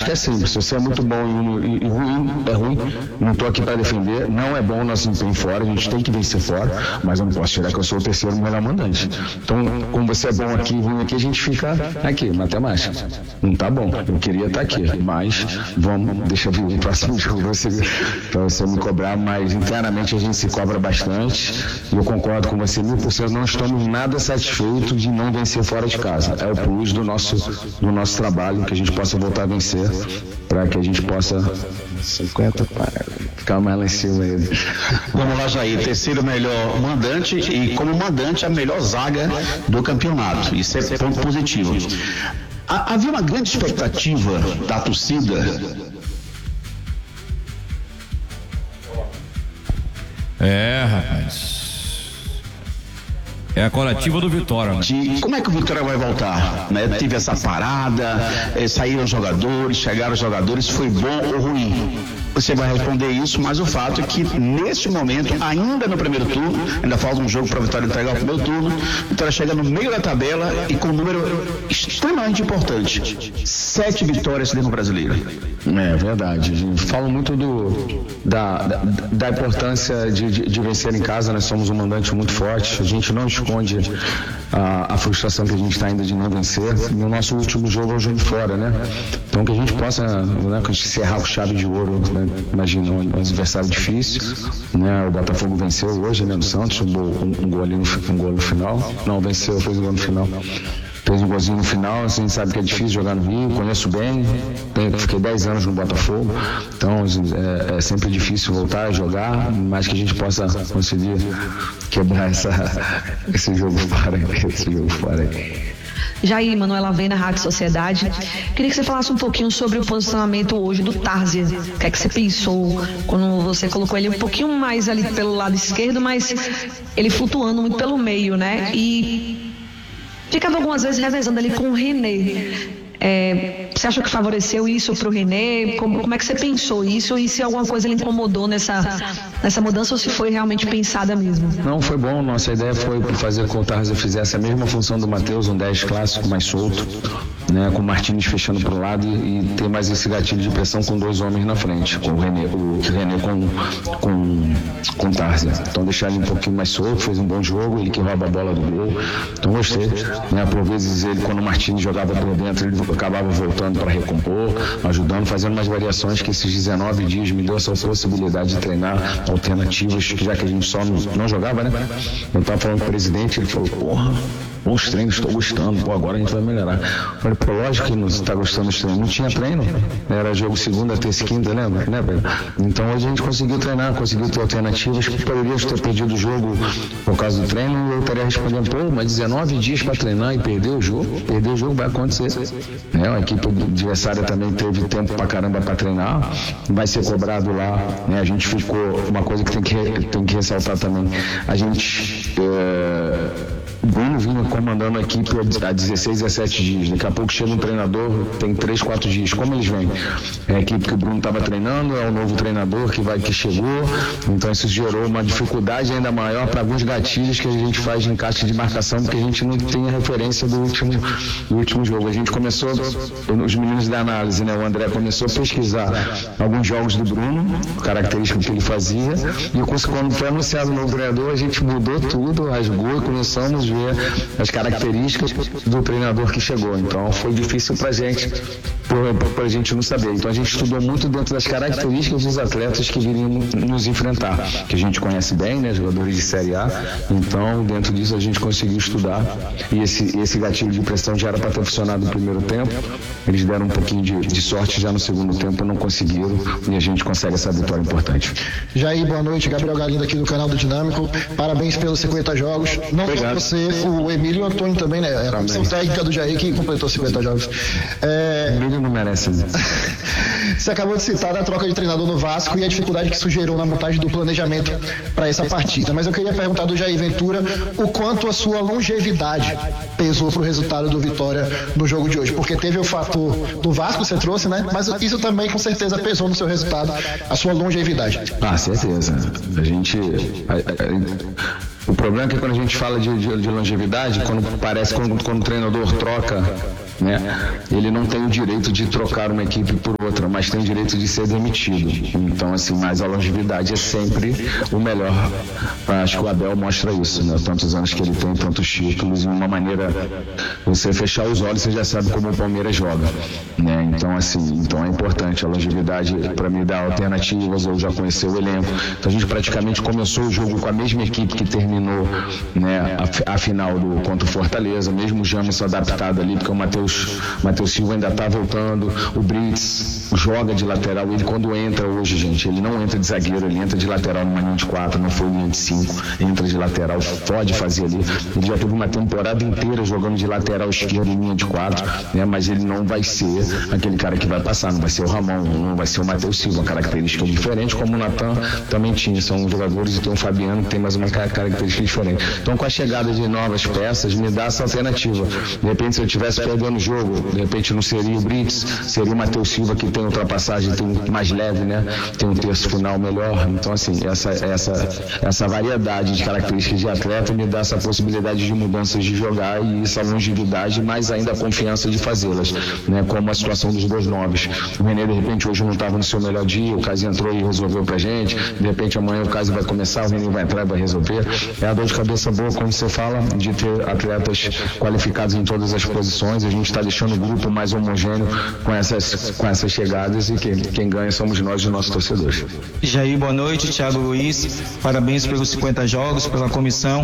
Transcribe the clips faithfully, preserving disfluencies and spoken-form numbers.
tática é simples. Se você é muito bom e, e ruim, é ruim. Não estou aqui para defender. Não é bom o nosso desempenho fora. A gente tem que vencer fora. Mas eu não posso tirar que eu sou o terceiro melhor mandante. Então, como você é bom aqui e ruim aqui, a gente fica aqui, matemática. Não tá bom. Eu queria estar aqui. Mas vamos, deixa eu ver o próximo jogo para você me cobrar. Mas internamente a gente se cobra bastante. E eu concordo com você mil por cento. Não estamos nada satisfeitos de não vencer fora de casa. É o plus do nosso, do nosso trabalho, que a gente possa voltar a vencer, para que a gente possa cinquenta para ficar mais lá em cima aí. Vamos lá, Jair, terceiro melhor mandante e como mandante a melhor zaga do campeonato. Isso é ponto positivo. Havia uma grande expectativa da torcida. É, rapaz. É a coletiva do Vitória, né? De como é que o Vitória vai voltar? Né? Teve essa parada, eh, saíram jogadores, chegaram jogadores, foi bom ou ruim? Você vai responder isso, mas o fato é que neste momento, ainda no primeiro turno, ainda falta um jogo para a Vitória entregar o primeiro turno, a Vitória chega no meio da tabela e com um número extremamente importante, sete vitórias dentro do Brasileiro. É verdade, a gente fala muito do, da, da, da importância de, de, de vencer em casa. Nós somos um mandante muito forte, a gente não esconde a, a frustração que a gente está ainda de não vencer. E o nosso último jogo é o jogo de fora, né? Então que a gente possa, né, encerrar com chave de ouro, né? Imagina, um adversário difícil, né? O Botafogo venceu hoje, né, no Santos, um, um, um, gol ali no, um gol no final. Não, venceu, fez um gol no final. Fez um golzinho no final, assim, a gente sabe que é difícil jogar no Rio, conheço bem, fiquei dez anos no Botafogo, então é, é sempre difícil voltar a jogar, mas que a gente possa conseguir quebrar essa, esse jogo fora, esse jogo fora aí. Jair, Manuela Avena, Rádio Sociedade. Queria que você falasse um pouquinho sobre o posicionamento hoje do Tárzia. O que é que você pensou quando você colocou ele um pouquinho mais ali pelo lado esquerdo, mas ele flutuando muito pelo meio, né? E ficava algumas vezes revezando ali com o René. É, você acha que favoreceu isso para o René? Como, como é que você pensou isso? E se alguma coisa lhe incomodou nessa, nessa mudança ou se foi realmente pensada mesmo? Não, foi bom. Nossa ideia foi fazer com que o Tárzia fizesse a mesma função do Matheus, um dez clássico mais solto, né, com o Martins fechando para o lado e, e ter mais esse gatilho de pressão com dois homens na frente, com o René, o René com, com, com o Tárzia. Então deixar ele um pouquinho mais solto, fez um bom jogo, ele que rouba a bola do gol. Então gostei. Né, por vezes ele, quando o Martins jogava por dentro, ele acabava voltando para recompor, ajudando, fazendo umas variações que esses dezenove dias me deu essa possibilidade de treinar alternativas, já que a gente só não, não jogava, né? Eu estava falando com o presidente, ele falou, porra, bons treinos, estou gostando, pô, agora a gente vai melhorar. Eu falei, pô, lógico que não está gostando dos treinos, não tinha treino, era jogo segunda, terça e quinta, lembra? Né, velho? Então hoje a gente conseguiu treinar, conseguiu ter alternativas que poderíamos ter perdido o jogo por causa do treino, e eu estaria respondendo, pô, mas dezenove dias para treinar e perder o jogo, perder o jogo vai acontecer. Né? A equipe adversária também teve tempo pra caramba para treinar, vai ser cobrado lá, né? A gente ficou, uma coisa que tem que, tem que ressaltar também, a gente é... o Bruno vinha comandando a equipe há dezesseis, dezessete dias. Daqui a pouco chega um treinador, tem três, quatro dias. Como eles vêm? É a equipe que o Bruno estava treinando, é o novo treinador que, vai, que chegou. Então isso gerou uma dificuldade ainda maior para alguns gatilhos que a gente faz de encaixe de marcação, porque a gente não tem a referência do último, do último jogo. A gente começou, os meninos da análise, né? O André começou a pesquisar alguns jogos do Bruno, características que ele fazia, e quando foi anunciado o novo treinador, a gente mudou tudo, rasgou e começamos a ver as características do treinador que chegou. Então foi difícil pra gente, para a gente não saber. Então a gente estudou muito dentro das características dos atletas que viriam nos enfrentar, que a gente conhece bem, né, jogadores de Série A. Então dentro disso a gente conseguiu estudar, e esse, esse gatilho de pressão já era para ter funcionado no primeiro tempo. Eles deram um pouquinho de, de sorte já no segundo tempo, não conseguiram, e a gente consegue essa vitória importante. Jair, boa noite, Gabriel Galindo aqui do canal do Dinâmico, parabéns pelos cinquenta jogos, não só você, o Emílio e o Antônio também, né? Era a comissão técnica do Jair que completou cinquenta jogos. É... Emílio não merece. Você acabou de citar a troca de treinador no Vasco e a dificuldade que isso gerou na montagem do planejamento para essa partida. Mas eu queria perguntar do Jair Ventura o quanto a sua longevidade pesou para o resultado do Vitória no jogo de hoje. Porque teve o fator do Vasco, você trouxe, né? Mas isso também com certeza pesou no seu resultado, a sua longevidade. Ah, certeza. A gente... A, a, o problema é que quando a gente fala de, de, de longevidade, quando parece quando, quando o treinador troca né? Ele não tem o direito de trocar uma equipe por outra, mas tem o direito de ser demitido. Então, assim, mas a longevidade é sempre o melhor. Acho que o Abel mostra isso, né? Tantos anos que ele tem, tantos títulos, e uma maneira, você fechar os olhos, você já sabe como o Palmeiras joga, né? Então, assim, então é importante a longevidade para me dar alternativas, eu já conheci o elenco. Então a gente praticamente começou o jogo com a mesma equipe que terminou, né, a, a final do contra o Fortaleza, mesmo o James adaptado ali, porque o Matheus Matheus Silva ainda tá voltando, o Brits joga de lateral, ele quando entra hoje, gente, ele não entra de zagueiro, ele entra de lateral numa linha de quatro, não foi linha de cinco, entra de lateral, pode fazer ali. Ele já teve uma temporada inteira jogando de lateral esquerdo em linha de quatro, né, mas ele não vai ser aquele cara que vai passar, não vai ser o Ramon, não vai ser o Matheus Silva, uma característica diferente, como o Natan também tinha, são jogadores, e tem o Fabiano que tem mais uma característica diferente. Então, com a chegada de novas peças, me dá essa alternativa. De repente, se eu estivesse perdendo o jogo, de repente não seria o Brits, seria o Matheus Silva, que tem ultrapassagem, tem mais leve, né? Tem um terço final melhor. Então, assim, essa, essa, essa variedade de características de atleta me dá essa possibilidade de mudanças de jogar e essa longevidade, mais ainda a confiança de fazê-las, né? Como a situação dos dois novos. O René, de repente, hoje não estava no seu melhor dia, o Caio entrou e resolveu pra gente, de repente amanhã o Caio vai começar, o René vai entrar e vai resolver. É a dor de cabeça boa quando você fala de ter atletas qualificados em todas as posições. A gente está deixando o grupo mais homogêneo com essas, com essas chegadas, e quem, quem ganha somos nós e nossos torcedores. Jair, boa noite. Thiago Luiz, parabéns pelos cinquenta jogos, pela comissão.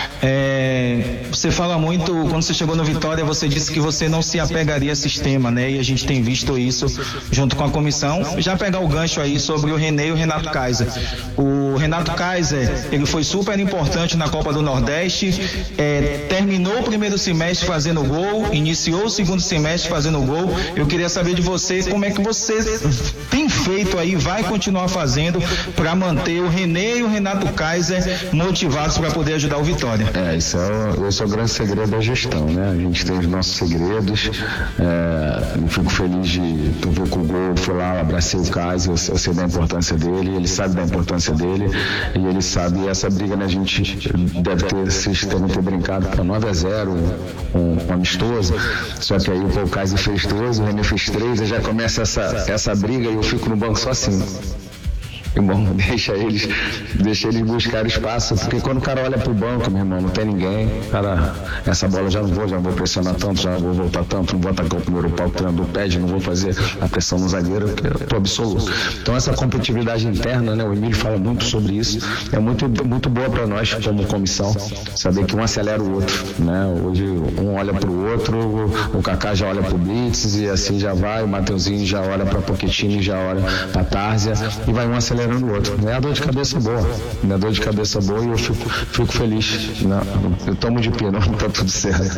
É, você fala muito, quando você chegou no Vitória, você disse que você não se apegaria a sistema, né? E a gente tem visto isso junto com a comissão. Já pegar o gancho aí sobre o René e o Renato Kaiser. O Renato Kaiser, ele foi super importante na Copa do Nordeste, é, terminou o primeiro semestre fazendo gol, iniciou o segundo semestre fazendo gol. Eu queria saber de você como é que você tem feito aí, vai continuar fazendo para manter o René e o Renato Kaiser motivados para poder ajudar o Vitória. É, isso é, o, esse é o grande segredo da gestão, né? A gente tem os nossos segredos, é, eu fico feliz de tu ver com o gol, fui lá, abracei o Kaiser, eu, eu sei da importância dele, ele sabe da importância dele, e ele sabe, e essa briga, né, a gente deve ter, vocês devem ter brincado para nove a zero, um, um amistoso, só que aí pô, o Kaiser fez dois, o René fez três, e já começa essa, essa briga e eu fico no banco só assim. Irmão, deixa eles, deixa eles buscar espaço, porque quando o cara olha pro banco, meu irmão, não tem ninguém, cara, essa bola já não vou, já não vou pressionar tanto, já não vou voltar tanto, não vou atacar o primeiro pau, o treinador pede, não vou fazer a pressão no zagueiro, porque eu tô absoluto. Então essa competitividade interna, né, o Emílio fala muito sobre isso, é muito, muito boa para nós como comissão, saber que um acelera o outro, né, hoje um olha pro outro, o, o Kaká já olha pro Blitz e assim já vai, o Mateuzinho já olha pra Pochettino, já olha pra Tárzia, e vai um acelerando o outro. É a dor de cabeça boa, é a dor de cabeça boa, e eu fico, fico feliz, né? Eu tomo de pena, tá tudo certo.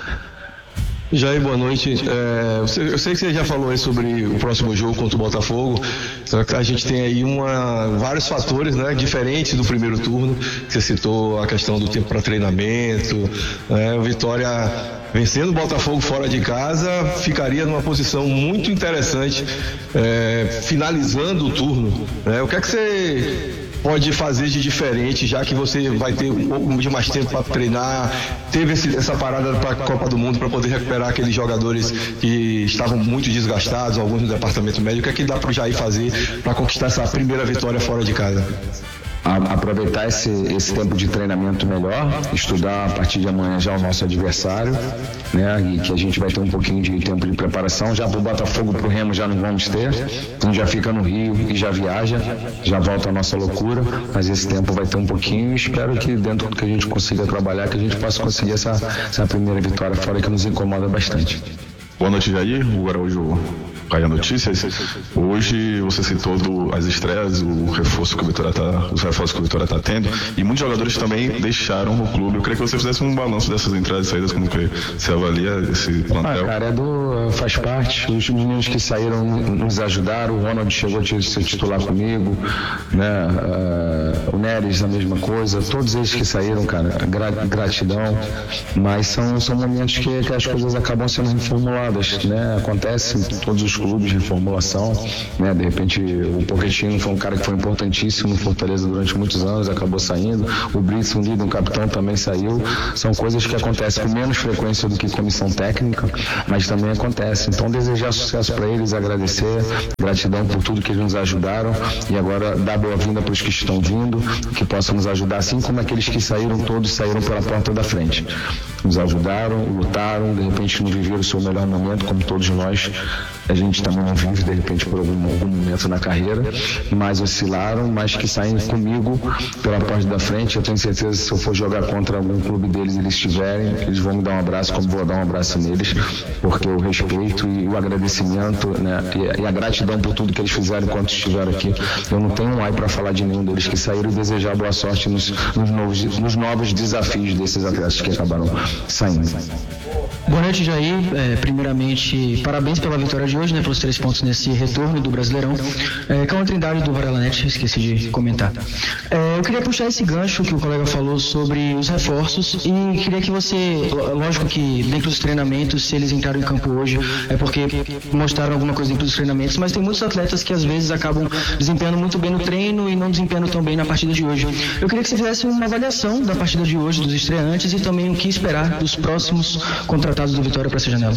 Jair, boa noite. É, eu sei que você já falou aí sobre o próximo jogo contra o Botafogo. A gente tem aí uma, vários fatores, né, diferentes do primeiro turno. Você citou a questão do tempo para treinamento, né, o Vitória vencendo o Botafogo fora de casa ficaria numa posição muito interessante, é, finalizando o turno. Né? O que é que você pode fazer de diferente, já que você vai ter um pouco de mais tempo para treinar, teve esse, essa parada para a Copa do Mundo para poder recuperar aqueles jogadores que estavam muito desgastados, alguns no departamento médico? O que é que dá para o Jair fazer para conquistar essa primeira vitória fora de casa? Aproveitar esse, esse tempo de treinamento melhor, estudar a partir de amanhã já o nosso adversário, né? E que a gente vai ter um pouquinho de tempo de preparação. Já pro Botafogo, pro Remo já não vamos ter, então já fica no Rio e já viaja, já volta a nossa loucura, mas esse tempo vai ter um pouquinho, e espero que dentro do que a gente consiga trabalhar, que a gente possa conseguir essa, essa primeira vitória fora, que nos incomoda bastante. Boa noite, Jair. O Araújo, Caia Notícias. Hoje você citou do, as estreias, o reforço que o Vitória tá, os reforços que o Vitória está tendo, e muitos jogadores também deixaram o clube. Eu queria que você fizesse um balanço dessas entradas e saídas, como que você avalia esse plantel? Ah, cara, é do, faz parte. Os meninos que saíram nos ajudaram. O Ronald chegou a ser titular comigo, né? Uh, o Neres a mesma coisa. Todos eles que saíram, cara, gra, gratidão. Mas são, são momentos que, que as coisas acabam sendo reformuladas, né? Acontece em todos os clubes, reformulação, né? De repente o Pochettino foi um cara que foi importantíssimo no Fortaleza durante muitos anos, acabou saindo, o Brits, um líder, um capitão, também saiu. São coisas que acontecem com menos frequência do que comissão técnica, mas também acontece. Então desejar sucesso para eles, agradecer, gratidão por tudo que eles nos ajudaram e agora dar boa-vinda para os que estão vindo, que possam nos ajudar, assim como aqueles que saíram, todos saíram pela porta da frente. Nos ajudaram, lutaram, de repente não viveram o seu melhor momento, como todos nós. A gente também não vive, de repente, por algum, algum momento na carreira, mas oscilaram, mas que saem comigo pela porta da frente. Eu tenho certeza que se eu for jogar contra algum clube deles, eles estiverem, eles vão me dar um abraço, como vou dar um abraço neles, porque o respeito e o agradecimento, né, e, e a gratidão por tudo que eles fizeram enquanto estiveram aqui. Eu não tenho um ai para falar de nenhum deles que saíram e desejar boa sorte nos, nos, novos, nos novos desafios desses atletas que acabaram saindo. Boa noite, Jair. É, primeiramente, parabéns pela vitória de hoje, né, pelos três pontos nesse retorno do Brasileirão. É, Calma Trindade do Varelanet, esqueci de comentar. É, eu queria puxar esse gancho que o colega falou sobre os reforços e queria que você, lógico que dentro dos treinamentos, se eles entraram em campo hoje, é porque mostraram alguma coisa dentro dos treinamentos, mas tem muitos atletas que às vezes acabam desempenhando muito bem no treino e não desempenhando tão bem na partida de hoje. Eu queria que você fizesse uma avaliação da partida de hoje, dos estreantes e também o que esperar dos próximos contratados do Vitória para essa janela.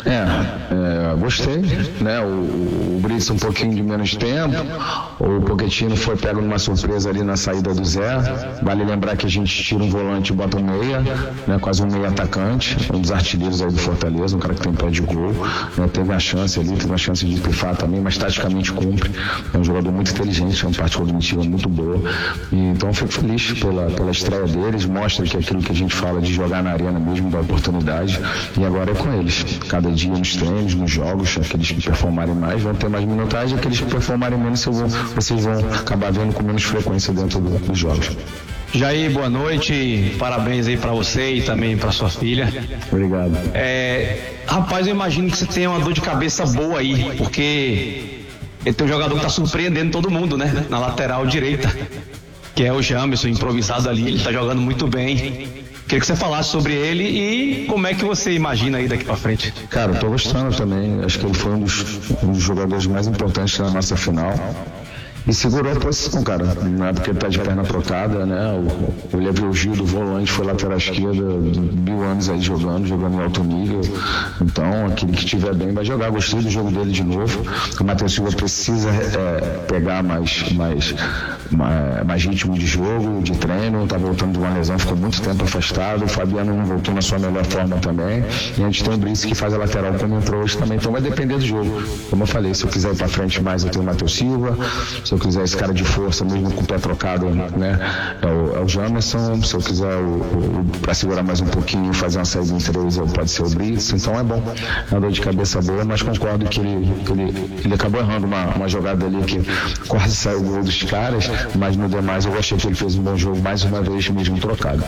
É, é gostei, né? O, o Brits um pouquinho de menos tempo, o Pochettino foi pego numa surpresa ali na saída do Zé. Vale lembrar que a gente tira um volante e bota um meia, né? Quase um meia atacante, um dos artilheiros aí do Fortaleza, um cara que tem pé de gol, né? Teve a chance ali, teve uma chance de pifar também, mas taticamente cumpre. É um jogador muito inteligente, é uma parte cognitiva muito boa. E, então eu fico feliz pela, pela estreia deles, mostra que aquilo que a gente fala de jogar na arena mesmo, dá oportunidade. E agora é com eles. Cada dia nos treinos, nos jogos, aqueles que performarem mais vão ter mais minutagem, aqueles que performarem menos vocês vão acabar vendo com menos frequência dentro do, dos jogos. Jair, boa noite, parabéns aí pra você e também pra sua filha. Obrigado. É, rapaz, eu imagino que você tem uma dor de cabeça boa aí, porque ele tem um jogador que tá surpreendendo todo mundo, né? Na lateral direita, que é o Jamerson, improvisado ali, ele tá jogando muito bem. Queria que você falasse sobre ele e como é que você imagina aí daqui pra frente. Cara, eu tô gostando também. Acho que ele foi um dos, um dos jogadores mais importantes na nossa final. E segurou a posição, cara. Não é porque ele tá de perna trocada, né? O, o Levi Gil do volante foi lateral esquerda, mil anos aí jogando, jogando em alto nível. Então, aquele que estiver bem vai jogar. Gostei do jogo dele de novo. O Matheus Silva precisa é, pegar mais, mais, mais, mais ritmo de jogo, de treino. Tá voltando de uma lesão, ficou muito tempo afastado. O Fabiano não voltou na sua melhor forma também. E a gente tem o Brice que faz a lateral como entrou hoje também. Então vai depender do jogo. Como eu falei, se eu quiser ir pra frente mais, eu tenho o Matheus Silva. Se eu quiser esse cara de força, mesmo com o pé trocado, né, é o, é o Jamerson. Se eu quiser o, o, para segurar mais um pouquinho, fazer uma saída em três, pode ser o Brits. Então é bom, é uma dor de cabeça boa, mas concordo que ele, que ele, ele acabou errando uma, uma jogada ali que quase saiu o gol dos caras, mas no demais eu achei que ele fez um bom jogo mais uma vez, mesmo trocado.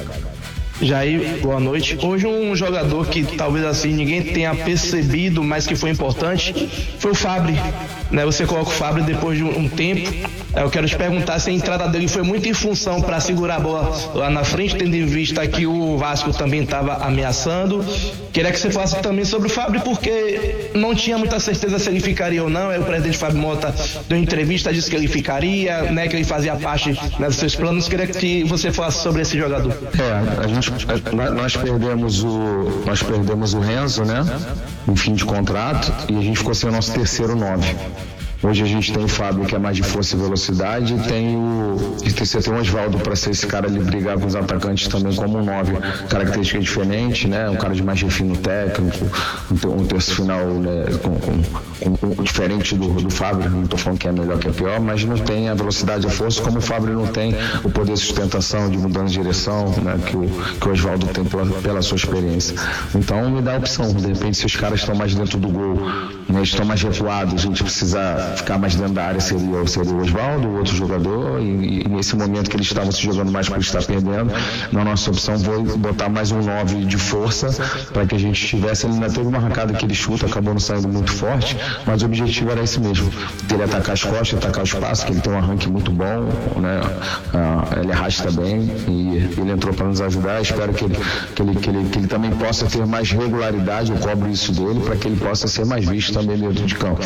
Jair, boa noite. Hoje um jogador que talvez assim ninguém tenha percebido, mas que foi importante, foi o Fabri, né? Você coloca o Fabri depois de um tempo. Eu quero te perguntar se a entrada dele foi muito em função para segurar a bola lá na frente, tendo em vista que o Vasco também estava ameaçando. Queria que você falasse também sobre o Fabri, porque não tinha muita certeza se ele ficaria ou não. Aí o presidente Fábio Mota deu entrevista, disse que ele ficaria, né? Que ele fazia parte, né, dos seus planos. Queria que você falasse sobre esse jogador. É, a gente Nós perdemos o nós perdemos o Renzo, né, em fim de contrato, e a gente ficou sem o nosso terceiro nove. Hoje a gente tem o Fábio, que é mais de força e velocidade, e tem o e você tem o Oswaldo para ser esse cara ali, brigar com os atacantes também como um nove, característica diferente, né? Um cara de mais refino técnico, um terço final, né, com, com, com, diferente do, do Fábio. Não estou falando que é melhor que é pior, mas não tem a velocidade e a força como o Fábio não tem, o poder de sustentação, de mudança de direção, né, que o, que o Oswaldo tem pela, pela sua experiência. Então me dá a opção, de repente se os caras estão mais dentro do gol, né, estão mais recuados, a gente precisa ficar mais dentro da área seria, seria o Oswaldo, o outro jogador, e, e nesse momento que eles estavam se jogando mais por estar perdendo, na nossa opção foi botar mais um nove de força para que a gente tivesse. Ele ainda teve uma arrancada que ele chuta, acabou não saindo muito forte, mas o objetivo era esse mesmo, dele atacar as costas, atacar o espaço, que ele tem um arranque muito bom, né? Ah, ele arrasta bem e ele entrou para nos ajudar. Espero que ele, que, ele, que, ele, que ele também possa ter mais regularidade, eu cobro isso dele, para que ele possa ser mais visto também dentro de campo.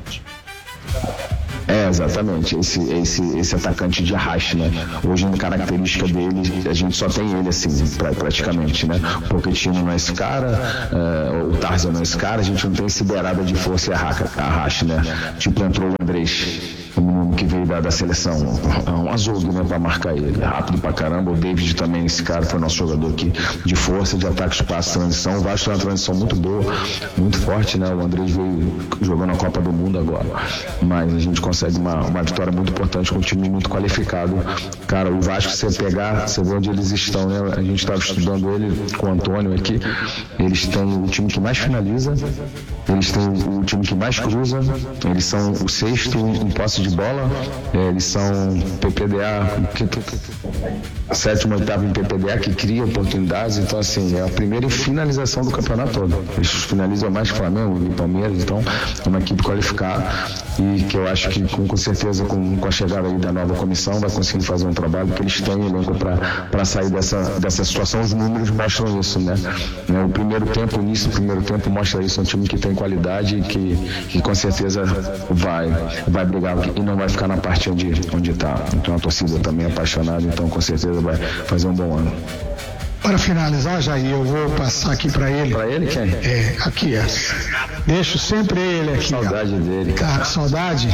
É, exatamente, esse, esse, esse atacante de arraste, né? Hoje, na característica dele, a gente só tem ele assim, pra, praticamente, né? O Pochettino não é esse cara, é, o Tarzan não é esse cara, a gente não tem esse beirada de força e arraste, né? Tipo, entrou o Andrés, o menino que veio da, da seleção, um azougue, né, pra marcar ele, rápido pra caramba. O David também, esse cara foi nosso jogador aqui de força, de ataque, espaço, transição. O Vasco tem uma transição muito boa, muito forte, né? O Andrés veio jogando a Copa do Mundo agora, mas a gente consegue uma, uma vitória muito importante com um time muito qualificado. Cara, o Vasco, se você pegar, você vê onde eles estão, né? A gente estava estudando ele com o Antônio aqui, eles têm o time que mais finaliza, eles têm o time que mais cruza, eles são o sexto em posse de bola, é, eles são P P D A, que, sétimo, oitavo em P P D A, que cria oportunidades. Então, assim, é a primeira finalização do campeonato todo. Eles finalizam mais que o Flamengo e Palmeiras, então é uma equipe qualificada e que eu acho que com, com certeza com, com a chegada aí da nova comissão vai conseguir fazer um trabalho, porque eles têm elenco para sair dessa, dessa situação. Os números mostram isso, né? né? O primeiro tempo, o início do primeiro tempo mostra isso, é um time que tem qualidade e que, que com certeza vai, vai brigar e não vai ficar na parte onde onde está. Então a torcida também é apaixonada, então com certeza vai fazer um bom ano. Para finalizar, Jair, eu vou passar aqui para ele. Para ele quem? É, aqui, é. Deixo sempre ele aqui. Saudade ó. dele. Tá, saudade?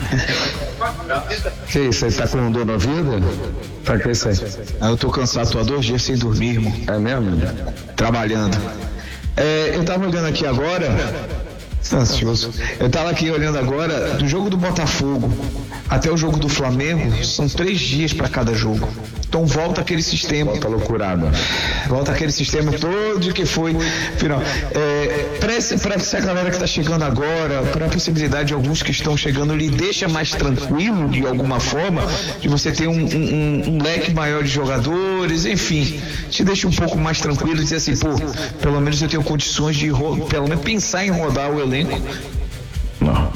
Que isso, você tá com dor na vida? Tá com isso aí? Ah, eu tô cansado, tô há dois dias sem dormir, irmão. É mesmo? Trabalhando. É, eu tava olhando aqui agora, ansioso. Eu tava aqui olhando agora, do jogo do Botafogo até o jogo do Flamengo, são três dias para cada jogo. Então volta aquele sistema. Volta loucurada. Volta aquele sistema todo que foi final. É, para essa galera que está chegando agora, para a possibilidade de alguns que estão chegando, lhe deixa mais tranquilo de alguma forma, de você ter um, um, um leque maior de jogadores, enfim, te deixa um pouco mais tranquilo, dizer assim, pô, pelo menos eu tenho condições de pelo menos pensar em rodar o elenco. Não.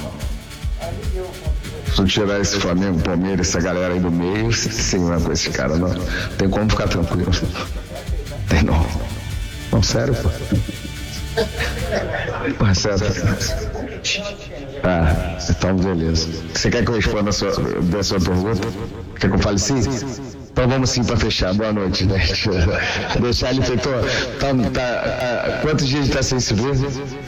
Se eu tirar esse Flamengo, Palmeiras, essa galera aí do meio, sim, não é com esse cara, não. Tem como ficar tranquilo. Tem não. Não, sério, pô. Pô, sério. Ah, então beleza. Você quer que eu responda a sua, a sua pergunta? Quer que eu fale sim? Então vamos sim para fechar. Boa noite, né? Deixar ele feito. Tá, tá, ah, quantos dias está sem se ver?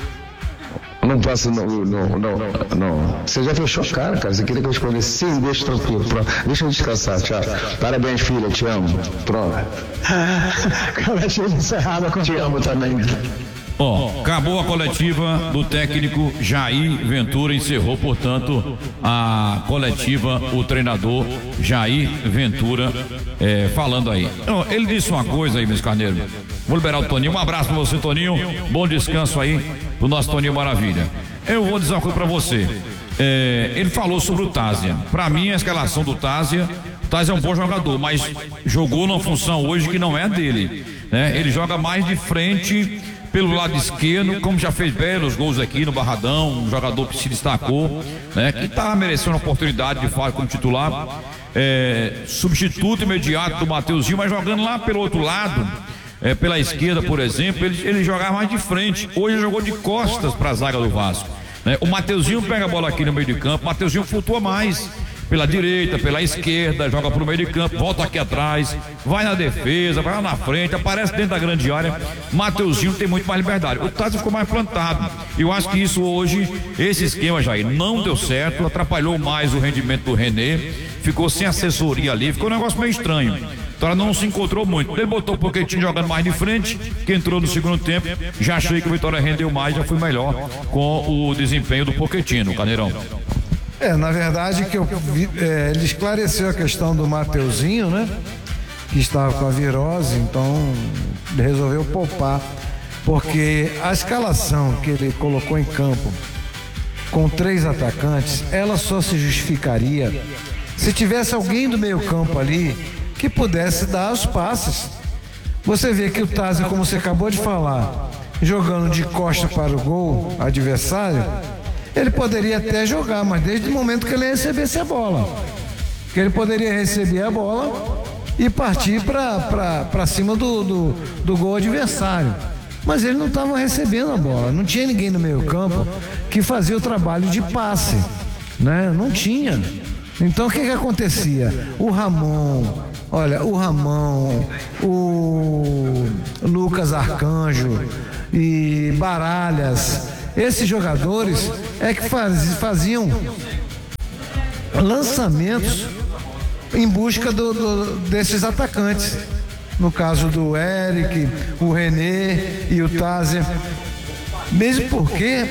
Não posso, não, não, não, não. Você já fechou a cara, cara. Você queria que eu respondesse sim, deixa tranquilo. Pronto. Deixa eu descansar, tchau. Parabéns, filha, te amo. Pronto. Coletiva encerrada com te amo também. Ó, oh, acabou a coletiva do técnico Jair Ventura, encerrou, portanto, a coletiva, o treinador Jair Ventura, é, falando aí. Oh, ele disse uma coisa aí, Miss Carneiro. Vou liberar o Toninho. Um abraço pra você, Toninho. Bom descanso aí do nosso Toninho Maravilha. Eu vou dizer uma coisa pra você. É, ele falou sobre o Tásia. Pra mim, a escalação do Tásia, o Tásia é um bom jogador, mas jogou numa função hoje que não é a dele, né? Ele joga mais de frente pelo lado esquerdo, como já fez belos gols aqui no Barradão, um jogador que se destacou, né? Que tá merecendo a oportunidade de fato como titular, é, substituto imediato do Mateuzinho, mas jogando lá pelo outro lado. É, pela esquerda, por exemplo, ele, ele jogava mais de frente. Hoje ele jogou de costas para a zaga do Vasco, né? O Mateuzinho pega a bola aqui no meio de campo, o Mateuzinho flutua mais pela direita, pela esquerda, joga para o meio de campo, volta aqui atrás, vai na defesa, vai lá na frente, aparece dentro da grande área. Mateuzinho tem muito mais liberdade. O Tássio ficou mais plantado. Eu acho que isso hoje, esse esquema, Jair, não deu certo, atrapalhou mais o rendimento do René, ficou sem assessoria ali, ficou um negócio meio estranho. Então ela não se encontrou muito. Ele botou o Pochettino jogando mais de frente, que entrou no segundo tempo. Já achei que o Vitória rendeu mais, já foi melhor com o desempenho do Pochettino, Carneirão. É, na verdade que eu vi, é, ele esclareceu a questão do Mateuzinho, né? Que estava com a virose, então resolveu poupar, porque a escalação que ele colocou em campo com três atacantes, ela só se justificaria se tivesse alguém do meio campo ali que pudesse dar os passes. Você vê que o Tazi, como você acabou de falar, jogando de costa para o gol adversário, ele poderia até jogar, mas desde o momento que ele recebesse a bola, que ele poderia receber a bola e partir para cima do, do, do gol adversário. Mas ele não estava recebendo a bola, não tinha ninguém no meio campo que fazia o trabalho de passe, né? Não tinha. Então o que que acontecia? O Ramon, olha, o Ramon, o Lucas Arcanjo e Baralhas, esses jogadores é que faz, faziam lançamentos em busca do, do, desses atacantes. No caso do Eric, o René e o Tazi. Mesmo porque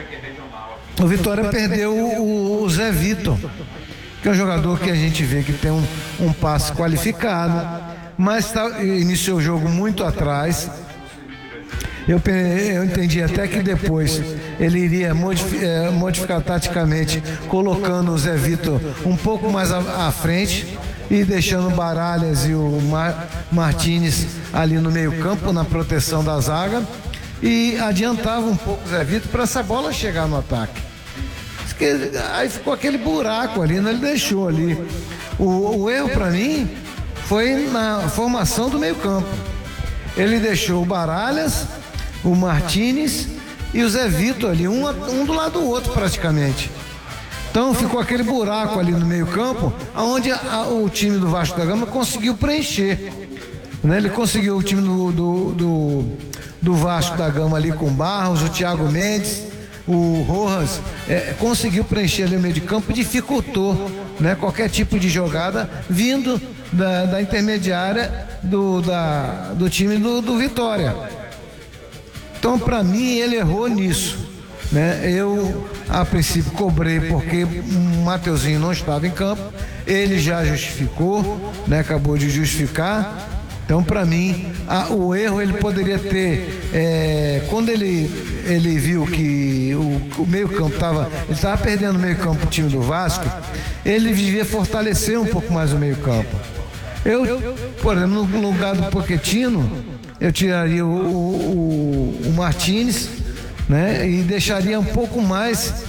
o Vitória perdeu o, o Zé Vitor, que é um jogador que a gente vê que tem um, um passe qualificado, mas tá, iniciou o jogo muito atrás. Eu, eu entendi até que depois ele iria modificar, é, modificar taticamente, colocando o Zé Vitor um pouco mais à, à frente e deixando o Baralhas e o Mar, Martínez ali no meio campo, na proteção da zaga, e adiantava um pouco o Zé Vitor para essa bola chegar no ataque. Aí ficou aquele buraco ali, né? Ele deixou ali. O, o erro para mim foi na formação do meio campo. Ele deixou o Baralhas, o Martínez e o Zé Vitor ali, um, um do lado do outro praticamente. Então ficou aquele buraco ali no meio campo, onde o time do Vasco da Gama conseguiu preencher, né? Ele conseguiu, o time do, do, do, do Vasco da Gama ali com Barros, o Thiago Mendes, o Rojas, é, conseguiu preencher ali o meio de campo e dificultou, né, qualquer tipo de jogada vindo da, da intermediária do, da, do time do, do Vitória. Então, para mim, ele errou nisso, né? Eu, a princípio, cobrei porque o Mateuzinho não estava em campo, ele já justificou, né? Acabou de justificar. Então, para mim, a, o erro ele poderia ter, é, quando ele, ele viu que o, o meio-campo estava, ele estava perdendo o meio-campo para o time do Vasco, ele devia fortalecer um pouco mais o meio-campo. Eu, por exemplo, no lugar do Pochettino, eu tiraria o, o, o Martínez, né, e deixaria um pouco mais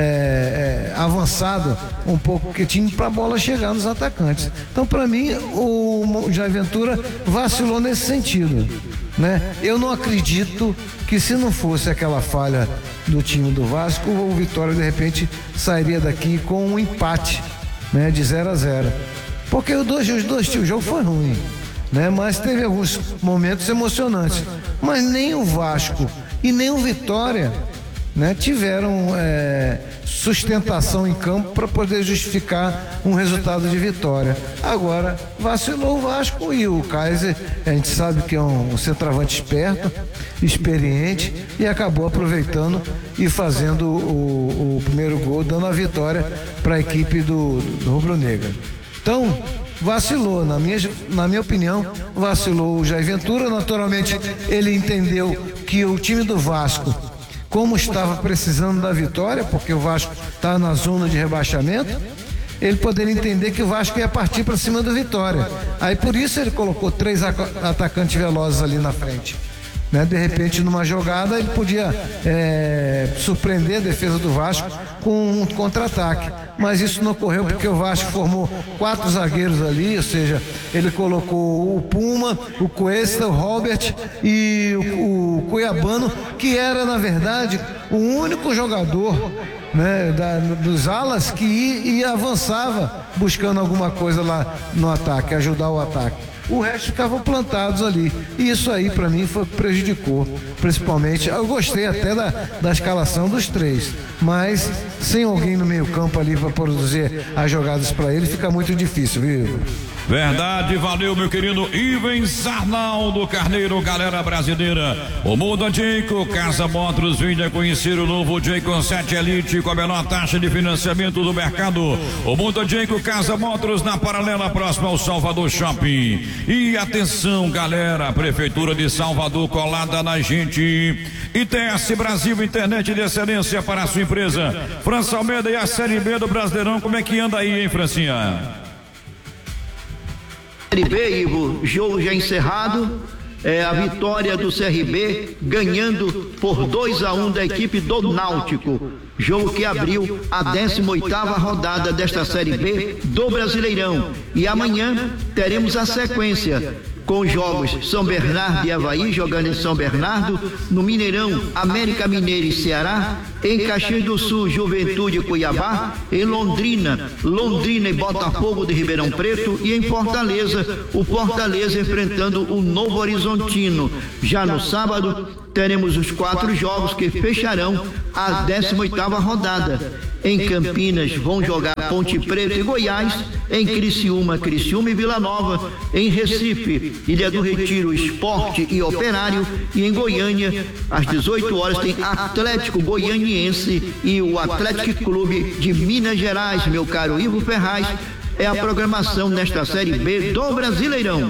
é, é, avançado um pouco que time para a bola chegar nos atacantes. Então, para mim, o Jair Ventura vacilou nesse sentido, né? Eu não acredito que, se não fosse aquela falha do time do Vasco, o Vitória de repente sairia daqui com um empate, né, de zero a zero, porque os dois, os dois o jogo foi ruim, né? Mas teve alguns momentos emocionantes, mas nem o Vasco e nem o Vitória, né, tiveram é, sustentação em campo para poder justificar um resultado de vitória. Agora vacilou o Vasco e o Kaiser, a gente sabe que é um, um centroavante esperto, experiente, e acabou aproveitando e fazendo o, o primeiro gol, dando a vitória para a equipe do, do Rubro Negro. Então, vacilou, na minha, na minha opinião, vacilou o Jair Ventura. Naturalmente, ele entendeu que o time do Vasco, como estava precisando da vitória, porque o Vasco está na zona de rebaixamento, ele poderia entender que o Vasco ia partir para cima do Vitória. Aí por isso ele colocou três atacantes velozes ali na frente, né? De repente, numa jogada, ele podia é, surpreender a defesa do Vasco com um contra-ataque, mas isso não ocorreu porque o Vasco formou quatro zagueiros ali, ou seja, ele colocou o Puma, o Cuesta, o Robert e o, o Cuiabano, que era, na verdade, o único jogador, né, da, dos alas que ia, ia avançava buscando alguma coisa lá no ataque, ajudar o ataque. O resto ficavam plantados ali, e isso aí para mim foi prejudicou, principalmente. Eu gostei até da, da escalação dos três, mas sem alguém no meio campo ali para produzir as jogadas para ele fica muito difícil, viu? Verdade, valeu, meu querido Ivens Arnaldo Carneiro, galera brasileira. O Muda Jayco, Casa Motors, venha conhecer o novo Jayco sete Elite com a menor taxa de financiamento do mercado. O Muda Jayco, Casa Motors, na paralela próxima ao Salvador Shopping. E atenção, galera, Prefeitura de Salvador colada na gente. I T S Brasil, internet de excelência para a sua empresa. França Almeida e a Série B do Brasileirão, como é que anda aí, hein, Francinha? Série B, Ivo, jogo já encerrado, é, a vitória do C R B ganhando por dois a um da equipe do Náutico, jogo que abriu a décima oitava rodada desta Série B do Brasileirão. E amanhã teremos a sequência com os jogos São Bernardo e Avaí jogando em São Bernardo, no Mineirão América Mineiro e Ceará, em Caxias do Sul Juventude e Cuiabá, em Londrina Londrina e Botafogo de Ribeirão Preto, e em Fortaleza o Fortaleza enfrentando o Novo Horizontino. Já no sábado teremos os quatro jogos que fecharão a décima oitava rodada. Em Campinas vão jogar Ponte Preta e Goiás, em Criciúma, Criciúma e Vila Nova, em Recife, Ilha do Retiro, Esporte e Operário, e em Goiânia, às dezoito horas, tem Atlético Goianiense e o Atlético Clube de Minas Gerais, meu caro Ivo Ferraz. É a programação nesta Série B do Brasileirão.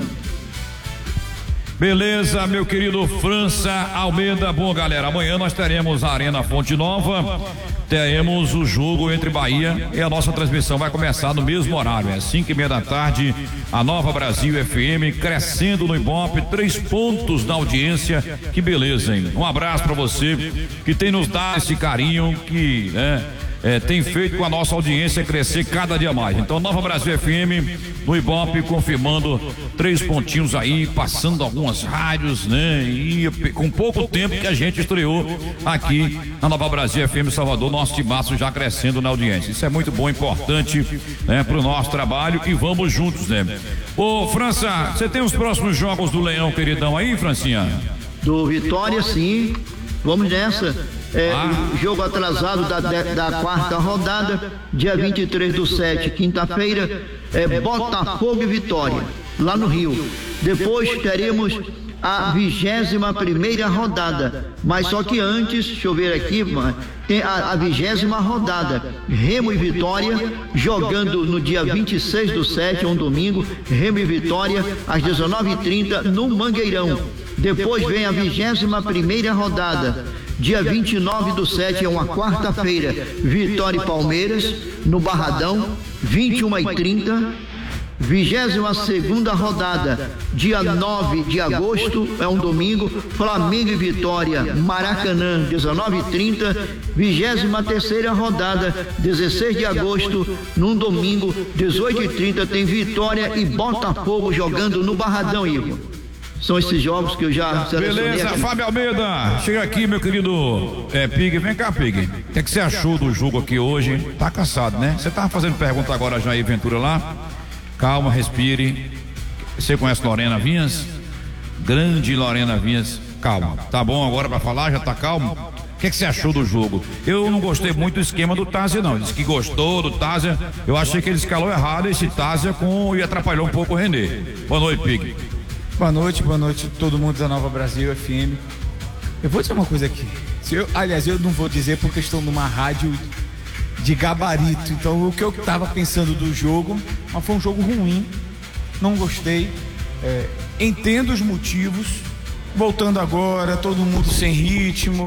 Beleza, meu querido França Almeida. Bom, galera, amanhã nós teremos a Arena Fonte Nova, teremos o jogo entre Bahia, e a nossa transmissão vai começar no mesmo horário, é cinco e meia da tarde, a Nova Brasil F M crescendo no Ibope, três pontos na audiência, que beleza, hein? Um abraço para você que tem nos dado esse carinho, que, né, É, tem feito com a nossa audiência crescer cada dia mais. Então, Nova Brasil F M no Ibope, confirmando três pontinhos aí, passando algumas rádios, né? E com pouco tempo que a gente estreou aqui na Nova Brasil F M Salvador, nosso timaço já crescendo na audiência. Isso é muito bom, importante, né, para o nosso trabalho, e vamos juntos, né? Ô, França, você tem os próximos jogos do Leão, queridão, aí, Francinha? Do Vitória, sim. Vamos nessa. É, ah. Jogo atrasado da, da quarta rodada, dia vinte e três do sete, quinta-feira, é Botafogo e Vitória, lá no Rio. Depois teremos a vigésima primeira rodada, mas só que antes, deixa eu ver aqui, tem a vigésima rodada, Remo e Vitória, jogando no dia vinte e seis do sete, um domingo, Remo e Vitória, às dezenove e trinta, no Mangueirão. Depois vem a vigésima primeira rodada, dia vinte e nove do sete, é uma quarta-feira, Vitória e Palmeiras, no Barradão, vinte e uma e trinta. vigésima segunda rodada, dia nove de agosto, é um domingo, Flamengo e Vitória, Maracanã, dezenove e trinta. vigésima terceira rodada, dezesseis de agosto, num domingo, dezoito e trinta, tem Vitória e Botafogo jogando no Barradão, Ivo. São esses jogos que eu já selecionei. Beleza, aqui. Fábio Almeida, chega aqui, meu querido é, Pig, vem cá, Pig. O que, é que você achou do jogo aqui hoje? Tá cansado, né? Você tava fazendo pergunta agora, Jair Ventura, lá. Calma, respire. Você conhece Lorena Vinhas? Grande Lorena Vinhas. Calma, tá bom agora pra falar? Já tá calmo? O que, é que você achou do jogo? Eu não gostei muito do esquema do Tásia, não. Ele disse que gostou do Tásia. Eu achei que ele escalou errado esse Tásia com, e atrapalhou um pouco o Renê. Boa noite, Pig. Boa noite, boa noite a todo mundo da Nova Brasil F M. Eu vou dizer uma coisa aqui. Se eu, aliás, eu não vou dizer porque estou numa rádio de gabarito. Então, o que eu estava pensando do jogo, mas foi um jogo ruim. Não gostei. É, entendo os motivos. Voltando agora, todo mundo sem ritmo.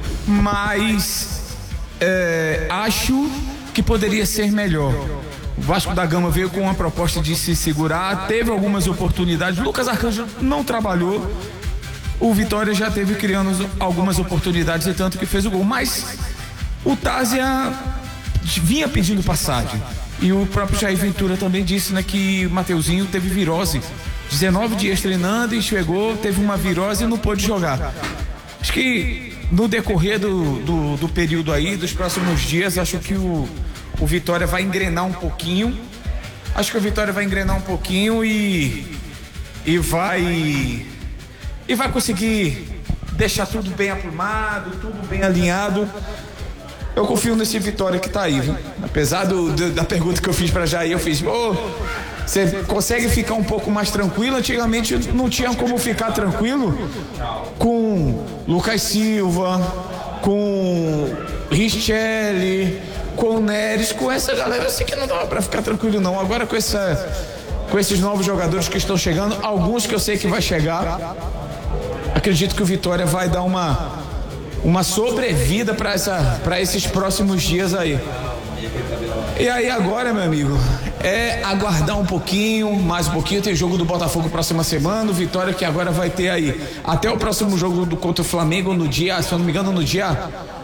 Mas é, acho que poderia ser melhor. O Vasco da Gama veio com uma proposta de se segurar, teve algumas oportunidades. Lucas Arcanjo não trabalhou. O Vitória já teve criando algumas oportunidades e tanto que fez o gol. Mas o Tásia vinha pedindo passagem. E o próprio Jair Ventura também disse, né, que o Mateuzinho teve virose. dezenove dias treinando e chegou, teve uma virose e não pôde jogar. Acho que no decorrer do, do, do período aí, dos próximos dias, acho que o O Vitória vai engrenar um pouquinho. Acho que o Vitória vai engrenar um pouquinho e e vai e vai conseguir deixar tudo bem aprumado, tudo bem alinhado. eu confio nesse Vitória que tá aí, viu? Apesar do, do, da pergunta que eu fiz pra Jair, eu fiz, ô, você consegue ficar um pouco mais tranquilo? Antigamente não tinha como ficar tranquilo com Lucas Silva, com Richelli, com Neres, com essa galera, assim que não dava pra ficar tranquilo não. Agora com essa, com esses novos jogadores que estão chegando, alguns que eu sei que vai chegar, acredito que o Vitória vai dar uma, uma sobrevida para essa, para esses próximos dias aí. E aí agora, meu amigo, é aguardar um pouquinho, mais um pouquinho, tem jogo do Botafogo próxima semana, o Vitória que agora vai ter aí até o próximo jogo do, contra o Flamengo no dia, se eu não me engano, no dia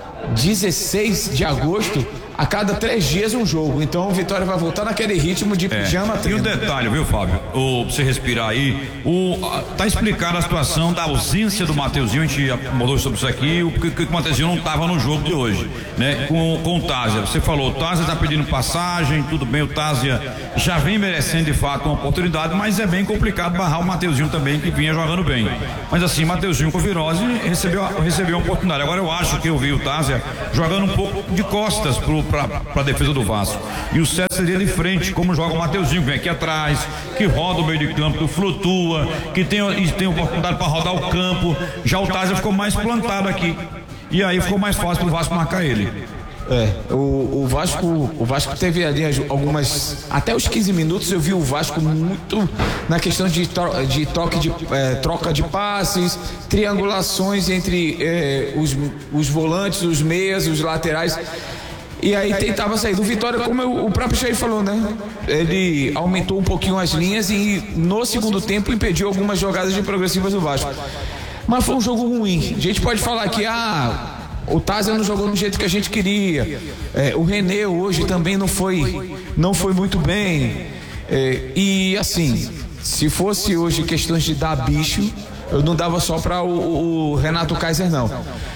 dezesseis de agosto, a cada três dias um jogo. Então o Vitória vai voltar naquele ritmo de pijama é. treino. E um detalhe, viu, Fábio? O, pra você respirar aí, o, tá explicada a situação da ausência do Mateuzinho, a gente falou sobre isso aqui, o que o Mateuzinho não estava no jogo de hoje, né? Com, com o Tásia. Você falou, o Tásia tá pedindo passagem, tudo bem, o Tásia já vem merecendo de fato uma oportunidade, mas é bem complicado barrar o Mateuzinho também, que vinha jogando bem. Mas assim, Mateuzinho com virose recebeu, recebeu uma oportunidade. Agora eu acho que eu vi o Tásia jogando um pouco de costas pro para a defesa do Vasco. E o certo seria de frente, como joga o Mateuzinho, que vem aqui atrás, que roda o meio de campo, que flutua, que tem, tem oportunidade para rodar o campo. Já o Tásia ficou mais plantado aqui. E aí ficou mais fácil para o Vasco marcar ele. É, o, o Vasco o Vasco teve ali algumas, até os quinze minutos eu vi o Vasco muito na questão de, tro, de, toque de é, troca de passes, triangulações entre é, os, os volantes, os meias, os laterais. E aí tentava sair do Vitória, como eu, o próprio Jair falou, né? Ele aumentou um pouquinho as linhas e no segundo tempo impediu algumas jogadas de progressivas do Vasco. Mas foi um jogo ruim. A gente pode falar que ah, o Tásia não jogou do jeito que a gente queria. É, o René hoje também não foi, não foi muito bem. É, e assim, se fosse hoje questões de dar bicho, eu não dava só para o, o Renato Kaiser, não.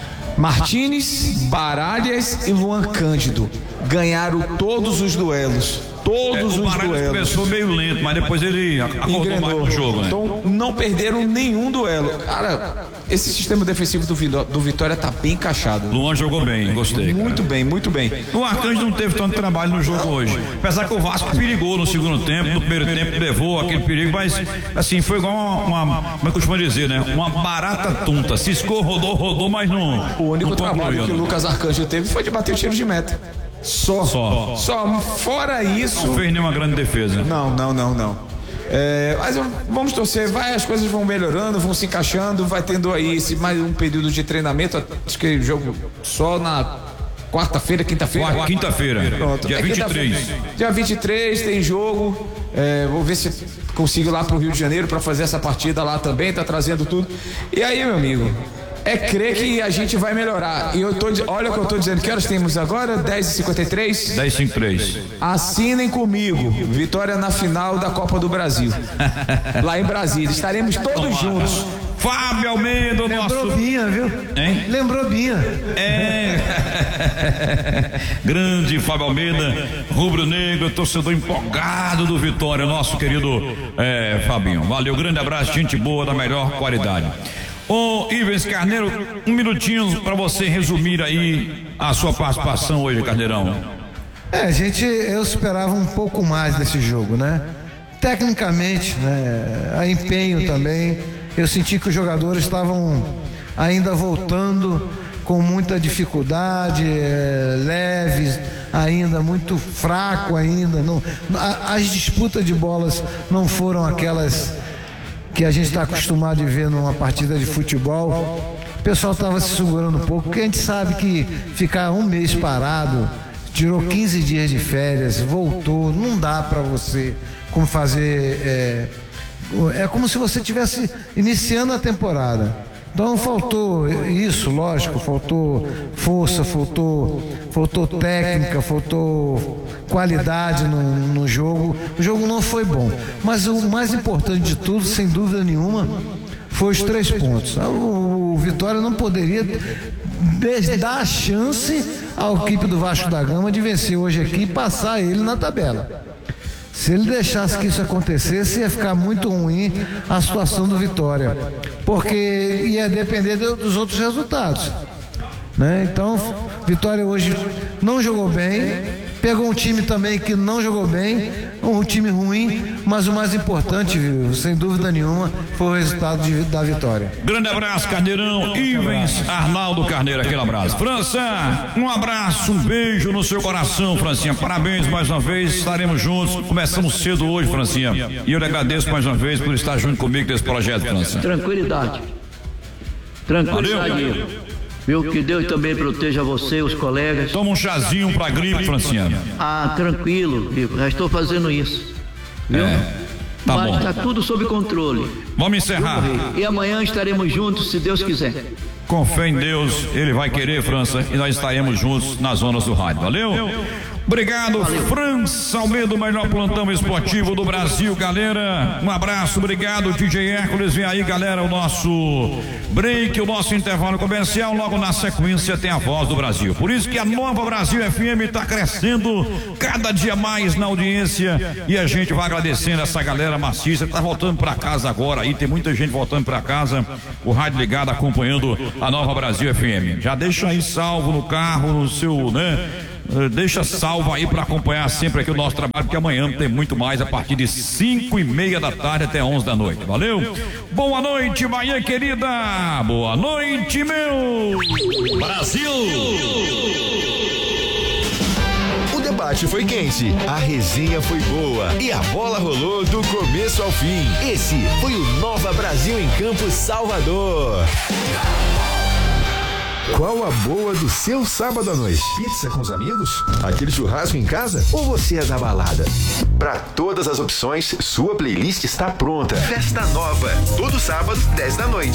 Martínez, Baralhas e Luan Cândido ganharam todos os duelos. Todos é, os duelos. Começou meio lento, mas depois ele acordou mais no jogo, né? Então não perderam nenhum duelo. Cara, esse sistema defensivo do, do Vitória tá bem encaixado. Luan jogou bem, gostei. Muito cara. bem, muito bem. O Arcanjo não teve tanto trabalho no jogo hoje. Apesar que o Vasco perigou no segundo tempo, no primeiro tempo levou aquele perigo, mas assim, foi igual uma, uma como é que costuma dizer, né? Uma barata tonta. Ciscou, rodou, rodou, mas não. O único não trabalho que o Lucas Arcanjo teve foi de bater o tiro de meta. Só, só, só. Fora isso. Não fez nenhuma grande defesa. Não, não, não, não. É, mas vamos torcer, vai, as coisas vão melhorando, vão se encaixando, vai tendo aí esse, mais um período de treinamento. Acho que jogo só na quarta-feira, quinta-feira. Quinta-feira. Pronto. Dia é vinte e três. Dia vinte e três tem jogo. É, vou ver se consigo ir lá pro Rio de Janeiro para fazer essa partida lá também, tá trazendo tudo. E aí, meu amigo? É crer que a gente vai melhorar. E eu tô, olha o que eu tô dizendo. Que horas temos agora? dez e cinquenta e três? dez e cinquenta e três. Assinem comigo. Vitória na final da Copa do Brasil. Lá em Brasília. Estaremos todos juntos. Fábio Almeida, Lembrou nosso... Lembrou Binha, viu? Hein? Lembrou Binha. É. Grande Fábio Almeida, rubro-negro, torcedor empolgado do Vitória, nosso querido é, Fabinho. Valeu, grande abraço, gente boa da melhor qualidade. Ô Ivens Carneiro, um minutinho para você resumir aí a sua participação hoje, Carneirão. É, gente, eu esperava um pouco mais desse jogo, né? Tecnicamente, né? A empenho também. Eu senti que os jogadores estavam ainda voltando com muita dificuldade, é, leves, ainda muito fraco ainda. Não, a, as disputas de bolas não foram aquelas que a gente está acostumado a ver numa partida de futebol. O pessoal estava se segurando um pouco, porque a gente sabe que ficar um mês parado, tirou quinze dias de férias, voltou, não dá para você como fazer. É, é como se você estivesse iniciando a temporada. Então faltou isso, lógico, faltou força, faltou, faltou técnica, faltou qualidade no, no jogo. O jogo não foi bom, mas o mais importante de tudo, sem dúvida nenhuma, foi os três pontos. O, o Vitória não poderia dar a chance à equipe do Vasco da Gama de vencer hoje aqui e passar ele na tabela. Se ele deixasse que isso acontecesse, ia ficar muito ruim a situação do Vitória, porque ia depender dos outros resultados. né? Então, Vitória hoje não jogou bem, pegou um time também que não jogou bem, um time ruim, mas o mais importante, sem dúvida nenhuma, foi o resultado de, da vitória. Grande abraço, Carneirão. Ivens Arnaldo Carneiro, aquele abraço. França, um abraço, um beijo no seu coração, Francinha. Parabéns mais uma vez, estaremos juntos. Começamos cedo hoje, Francinha. E eu lhe agradeço mais uma vez por estar junto comigo nesse projeto, França. Tranquilidade. Tranquilidade. Viu? Que Deus também proteja você, os colegas. Toma um chazinho pra gripe, Franciano. Ah, tranquilo, Rico. Já estou fazendo isso. Viu? É, tá Mas bom. está tudo sob controle. Vamos encerrar. E amanhã estaremos juntos, se Deus quiser. Com fé em Deus, Ele vai querer, França, e nós estaremos juntos nas zonas do rádio. Valeu? Obrigado, França Almeida, o melhor plantão esportivo do Brasil, galera. Um abraço, obrigado, D J Hércules. Vem aí, galera, o nosso break, o nosso intervalo comercial. Logo na sequência tem a Voz do Brasil. Por isso que a Nova Brasil F M está crescendo cada dia mais na audiência. E a gente vai agradecendo essa galera maciça que tá voltando para casa agora. Aí tem muita gente voltando para casa. O rádio ligado acompanhando a Nova Brasil F M. Já deixa aí salvo no carro, no seu, né? Deixa salvo aí para acompanhar sempre aqui o nosso trabalho, porque amanhã tem muito mais a partir de cinco e meia da tarde até onze da noite. Valeu? Boa noite, Bahia querida. Boa noite, meu Brasil. O debate foi quente, a resenha foi boa e a bola rolou do começo ao fim. Esse foi o Nova Brasil em Campo Salvador. Qual a boa do seu sábado à noite? Pizza com os amigos? Aquele churrasco em casa? Ou você é da balada? Para todas as opções, sua playlist está pronta. Festa Nova, todo sábado, dez da noite.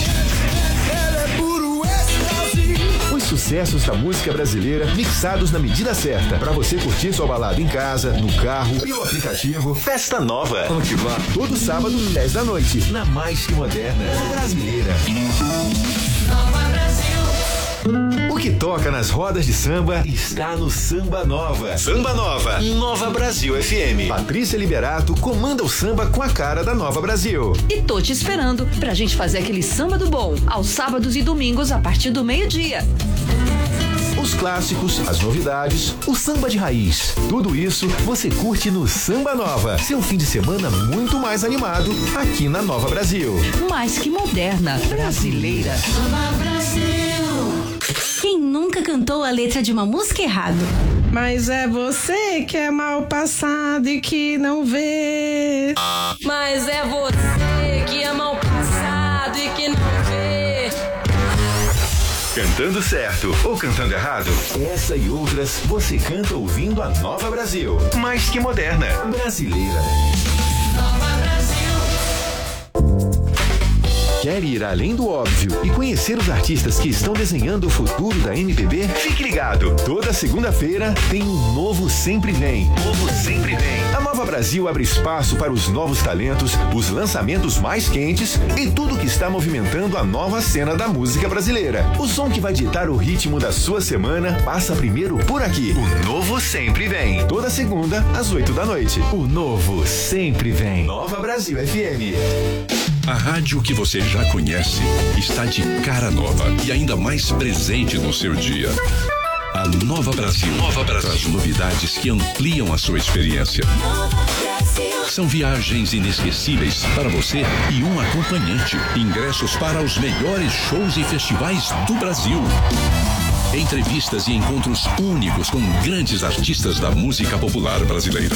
Os sucessos da música brasileira mixados na medida certa. Para você curtir sua balada em casa, no carro, pelo aplicativo. Festa Nova. Vamos que vá. Todo sábado, dez da noite. Na mais que moderna brasileira. Nova Brasil. O que toca nas rodas de samba está no Samba Nova. Samba Nova, Nova Brasil F M. Patrícia Liberato comanda o samba com a cara da Nova Brasil. E tô te esperando pra gente fazer aquele samba do bom, aos sábados e domingos a partir do meio-dia. Os clássicos, as novidades, o samba de raiz. Tudo isso você curte no Samba Nova. Seu fim de semana muito mais animado aqui na Nova Brasil. Mais que moderna, brasileira. Nova Brasil. Quem nunca cantou a letra de uma música errado? Mas é você que é mal passado e que não vê. Mas é você que é mal passado e que não vê. Cantando certo ou cantando errado? Essa e outras você canta ouvindo a Nova Brasil. Mais que moderna, brasileira. Nova Brasil. Quer ir além do óbvio e conhecer os artistas que estão desenhando o futuro da M P B? Fique ligado! Toda segunda-feira tem um Novo Sempre Vem. Novo Sempre Vem. A Nova Brasil abre espaço para os novos talentos, os lançamentos mais quentes e tudo que está movimentando a nova cena da música brasileira. O som que vai ditar o ritmo da sua semana passa primeiro por aqui. O Novo Sempre Vem. Toda segunda, às oito da noite. O Novo Sempre Vem. Nova Brasil F M. A rádio que você já conhece está de cara nova e ainda mais presente no seu dia. A Nova Brasil, Nova Brasil traz novidades que ampliam a sua experiência. São viagens inesquecíveis para você e um acompanhante. Ingressos para os melhores shows e festivais do Brasil. Entrevistas e encontros únicos com grandes artistas da música popular brasileira.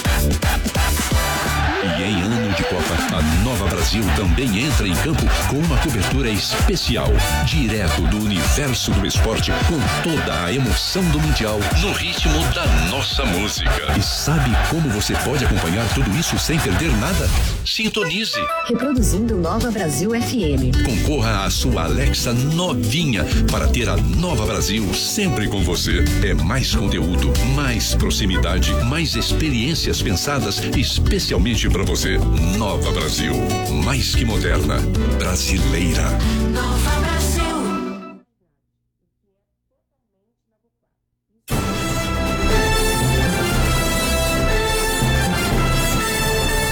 E em ano de Copa, a Nova Brasil também entra em campo com uma cobertura especial, direto do universo do esporte, com toda a emoção do Mundial, no ritmo da nossa música. E sabe como você pode acompanhar tudo isso sem perder nada? Sintonize. Reproduzindo Nova Brasil F M. Concorra à sua Alexa novinha para ter a Nova Brasil sempre com você. É mais conteúdo, mais proximidade, mais experiências pensadas especialmente para você. Nova Brasil, mais que moderna, brasileira. Nova Brasil.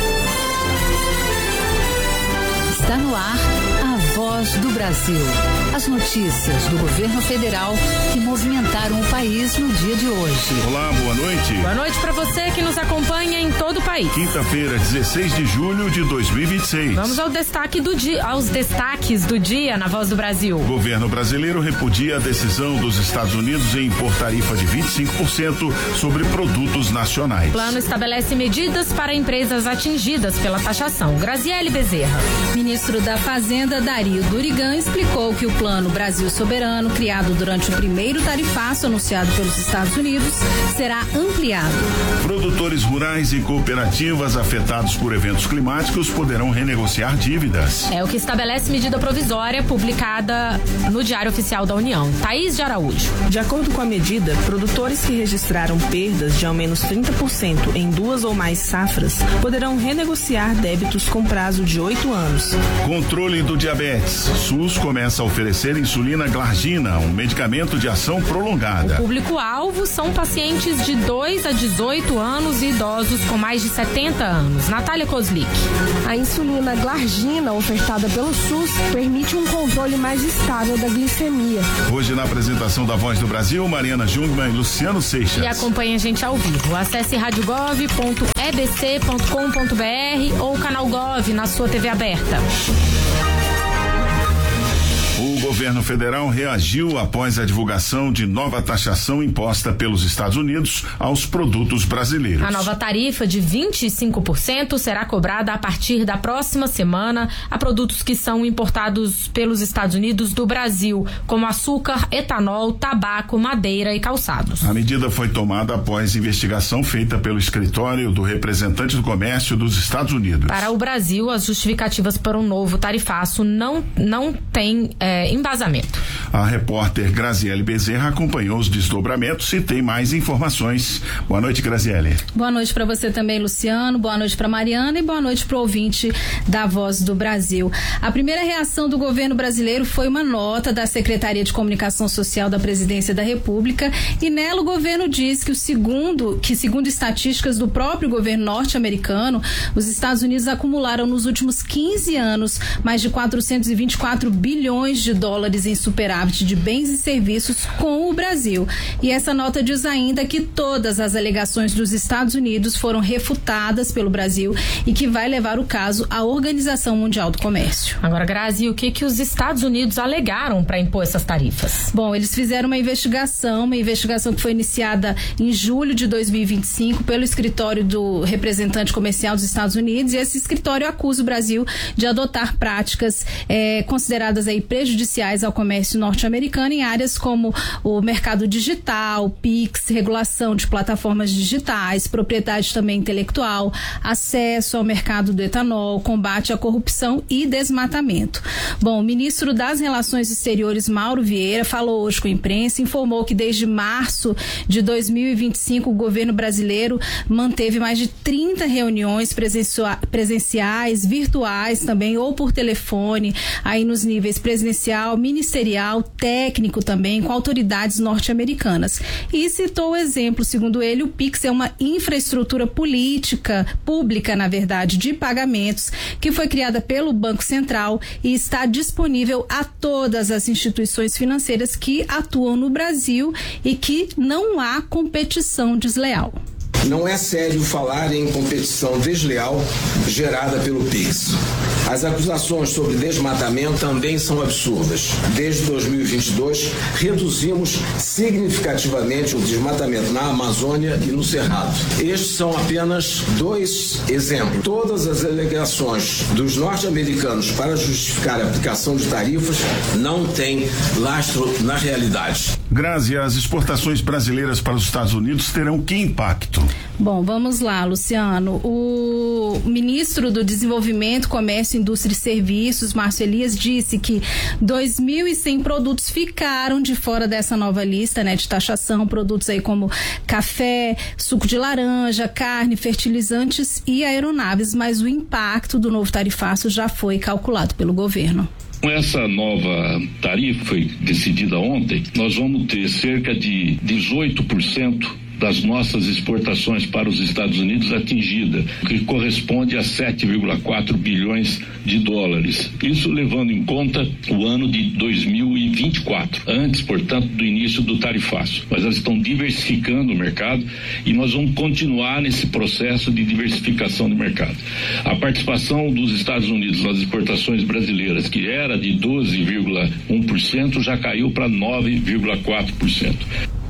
Está no ar a Voz do Brasil. As notícias do governo federal que movimentaram o país no dia de hoje. Olá, boa noite. Boa noite para você que nos acompanha em todo o país. Quinta-feira, dezesseis de julho de dois mil e vinte e seis. Vamos ao destaque do dia, aos destaques do dia na Voz do Brasil. O governo brasileiro repudia a decisão dos Estados Unidos em impor tarifa de vinte e cinco por cento sobre produtos nacionais. O plano estabelece medidas para empresas atingidas pela taxação. Graziele Bezerra. Ministro da Fazenda, Dario Durigan, explicou que o Plano Brasil Soberano, criado durante o primeiro tarifaço anunciado pelos Estados Unidos, será ampliado. Produtores rurais e cooperativas afetados por eventos climáticos poderão renegociar dívidas. É o que estabelece medida provisória publicada no Diário Oficial da União. Thaís de Araújo. De acordo com a medida, produtores que registraram perdas de ao menos trinta por cento em duas ou mais safras poderão renegociar débitos com prazo de oito anos. Controle do diabetes. SUS começa a oferecer insulina glargina, um medicamento de ação prolongada. O público-alvo são pacientes de dois a dezoito anos e idosos com mais de setenta anos. Natália Kozlik. A insulina glargina ofertada pelo SUS permite um controle mais estável da glicemia. Hoje na apresentação da Voz do Brasil, Mariana Jungmann e Luciano Seixas. E acompanhe a gente ao vivo. Acesse rádio gov ponto e b c ponto com ponto b r ou canal Gov na sua T V aberta. O governo federal reagiu após a divulgação de nova taxação imposta pelos Estados Unidos aos produtos brasileiros. A nova tarifa de vinte e cinco por cento será cobrada a partir da próxima semana a produtos que são importados pelos Estados Unidos do Brasil, como açúcar, etanol, tabaco, madeira e calçados. A medida foi tomada após investigação feita pelo escritório do representante do comércio dos Estados Unidos. Para o Brasil, as justificativas para um novo tarifaço não, não têm é, embasamento. A repórter Graziele Bezerra acompanhou os desdobramentos e tem mais informações. Boa noite, Graziele. Boa noite para você também, Luciano. Boa noite para Mariana e boa noite para o ouvinte da Voz do Brasil. A primeira reação do governo brasileiro foi uma nota da Secretaria de Comunicação Social da Presidência da República e nela o governo diz que o segundo, que segundo estatísticas do próprio governo norte-americano, os Estados Unidos acumularam nos últimos quinze anos mais de quatrocentos e vinte e quatro bilhões de dólares em superávit de bens e serviços com o Brasil. E essa nota diz ainda que todas as alegações dos Estados Unidos foram refutadas pelo Brasil e que vai levar o caso à Organização Mundial do Comércio. Agora, Grazi, o que que os Estados Unidos alegaram para impor essas tarifas? Bom, eles fizeram uma investigação, uma investigação que foi iniciada em julho de dois mil e vinte e cinco pelo escritório do representante comercial dos Estados Unidos e esse escritório acusa o Brasil de adotar práticas eh, consideradas aí prejudiciais ao comércio norte-americano em áreas como o mercado digital, Pix, regulação de plataformas digitais, propriedade também intelectual, acesso ao mercado do etanol, combate à corrupção e desmatamento. Bom, o ministro das Relações Exteriores, Mauro Vieira, falou hoje com a imprensa e informou que desde março de dois mil e vinte e cinco o governo brasileiro manteve mais de trinta reuniões presenciais, virtuais também ou por telefone, aí nos níveis presidencial, ministerial, técnico também, com autoridades norte-americanas. E citou o exemplo, segundo ele, o Pix é uma infraestrutura política, pública, na verdade, de pagamentos, que foi criada pelo Banco Central e está disponível a todas as instituições financeiras que atuam no Brasil e que não há competição desleal. Não é sério falar em competição desleal gerada pelo Pix. As acusações sobre desmatamento também são absurdas. Desde dois mil e vinte e dois, reduzimos significativamente o desmatamento na Amazônia e no Cerrado. Estes são apenas dois exemplos. Todas as alegações dos norte-americanos para justificar a aplicação de tarifas não têm lastro na realidade. Grazi, as exportações brasileiras para os Estados Unidos terão que impacto? Bom, vamos lá, Luciano. O ministro do Desenvolvimento, Comércio, Indústria e Serviços, Márcio Elias, disse que dois mil e cem produtos ficaram de fora dessa nova lista, né, de taxação, produtos aí como café, suco de laranja, carne, fertilizantes e aeronaves, mas o impacto do novo tarifaço já foi calculado pelo governo. Com essa nova tarifa, foi decidida ontem, nós vamos ter cerca de dezoito por cento das nossas exportações para os Estados Unidos atingida, que corresponde a sete vírgula quatro bilhões de dólares. Isso levando em conta o ano de dois mil e vinte e quatro, antes, portanto, do início do tarifaço. Mas elas estão diversificando o mercado e nós vamos continuar nesse processo de diversificação do mercado. A participação dos Estados Unidos nas exportações brasileiras, que era de doze vírgula um por cento, já caiu para nove vírgula quatro por cento.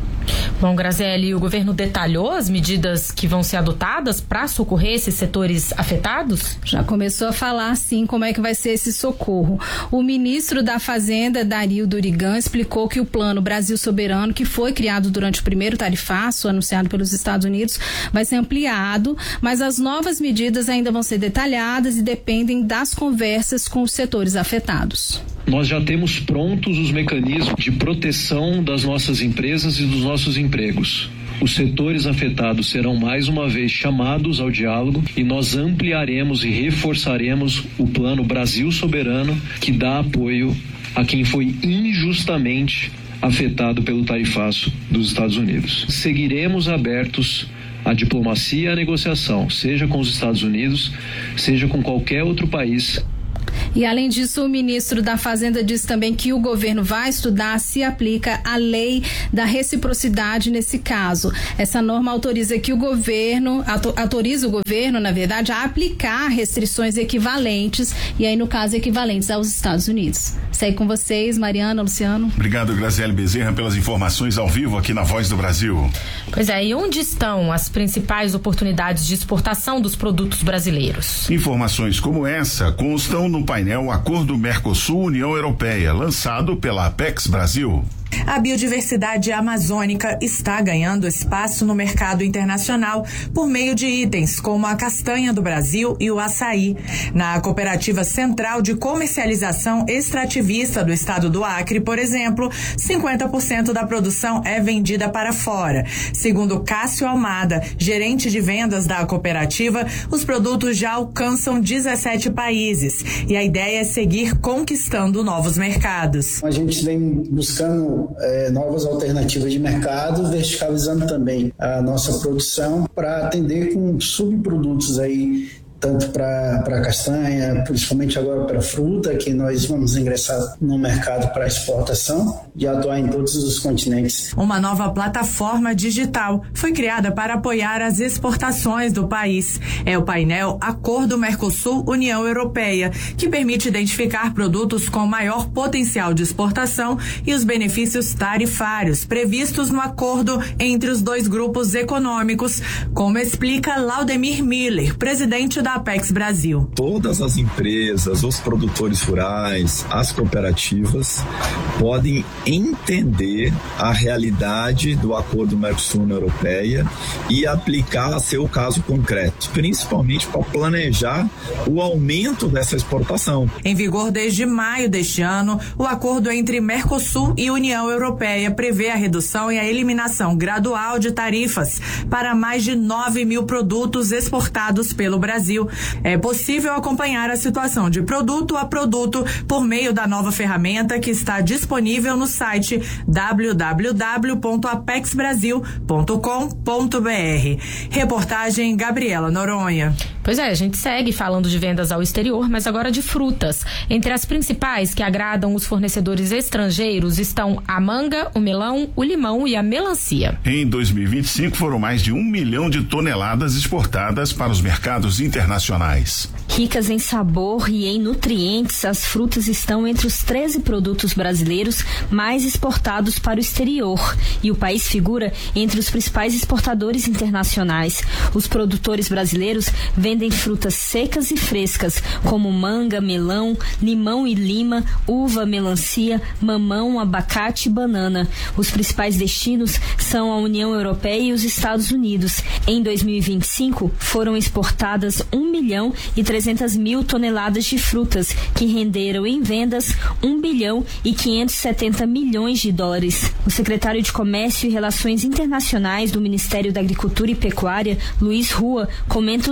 Bom, Graziele, o governo detalhou as medidas que vão ser adotadas para socorrer esses setores afetados? Já começou a falar, sim, como é que vai ser esse socorro. O ministro da Fazenda, Dario Durigan, explicou que o Plano Brasil Soberano, que foi criado durante o primeiro tarifaço, anunciado pelos Estados Unidos, vai ser ampliado, mas as novas medidas ainda vão ser detalhadas e dependem das conversas com os setores afetados. Nós já temos prontos os mecanismos de proteção das nossas empresas e dos nossos empregos. Os setores afetados serão mais uma vez chamados ao diálogo e nós ampliaremos e reforçaremos o Plano Brasil Soberano, que dá apoio a quem foi injustamente afetado pelo tarifaço dos Estados Unidos. Seguiremos abertos à diplomacia e à negociação, seja com os Estados Unidos, seja com qualquer outro país. E, além disso, o ministro da Fazenda disse também que o governo vai estudar se aplica a lei da reciprocidade nesse caso. Essa norma autoriza que o governo, autoriza o governo, na verdade, a aplicar restrições equivalentes, e aí, no caso, equivalentes aos Estados Unidos. Segue com vocês, Mariana, Luciano. Obrigado, Graziele Bezerra, pelas informações ao vivo aqui na Voz do Brasil. Pois é, e onde estão as principais oportunidades de exportação dos produtos brasileiros? Informações como essa constam no painel Acordo Mercosul-União Europeia, lançado pela Apex Brasil. A biodiversidade amazônica está ganhando espaço no mercado internacional por meio de itens como a castanha do Brasil e o açaí. Na Cooperativa Central de Comercialização Extrativista do Estado do Acre, por exemplo, cinquenta por cento da produção é vendida para fora. Segundo Cássio Almada, gerente de vendas da cooperativa, os produtos já alcançam dezessete países e a ideia é seguir conquistando novos mercados. A gente vem buscando É, novas alternativas de mercado, verticalizando também a nossa produção para atender com subprodutos aí, tanto para castanha, principalmente agora para fruta, que nós vamos ingressar no mercado para exportação e atuar em todos os continentes. Uma nova plataforma digital foi criada para apoiar as exportações do país. É o painel Acordo Mercosul-União Europeia, que permite identificar produtos com maior potencial de exportação e os benefícios tarifários previstos no acordo entre os dois grupos econômicos, como explica Laudemir Miller, presidente da Apex Brasil. Todas as empresas, os produtores rurais, as cooperativas podem entender a realidade do Acordo Mercosul-União Europeia e aplicar a seu caso concreto, principalmente para planejar o aumento dessa exportação. Em vigor desde maio deste ano, o acordo entre Mercosul e União Europeia prevê a redução e a eliminação gradual de tarifas para mais de nove mil produtos exportados pelo Brasil. É possível acompanhar a situação de produto a produto por meio da nova ferramenta que está disponível no site w w w ponto apex brasil ponto com ponto b r. Reportagem Gabriela Noronha. Pois é, a gente segue falando de vendas ao exterior, mas agora de frutas. Entre as principais que agradam os fornecedores estrangeiros estão a manga, o melão, o limão e a melancia. Em dois mil e vinte e cinco foram mais de um milhão de toneladas exportadas para os mercados internacionais. Ricas em sabor e em nutrientes, as frutas estão entre os treze produtos brasileiros mais exportados para o exterior e o país figura entre os principais exportadores internacionais. Os produtores brasileiros vendem frutas secas e frescas, como manga, melão, limão e lima, uva, melancia, mamão, abacate e banana. Os principais destinos são a União Europeia e os Estados Unidos. Em dois mil e vinte e cinco, foram exportadas um milhão e trezentas mil toneladas de frutas, que renderam em vendas um bilhão e quinhentos e setenta milhões de dólares. O secretário de Comércio e Relações Internacionais do Ministério da Agricultura e Pecuária, Luiz Rua, comenta os dados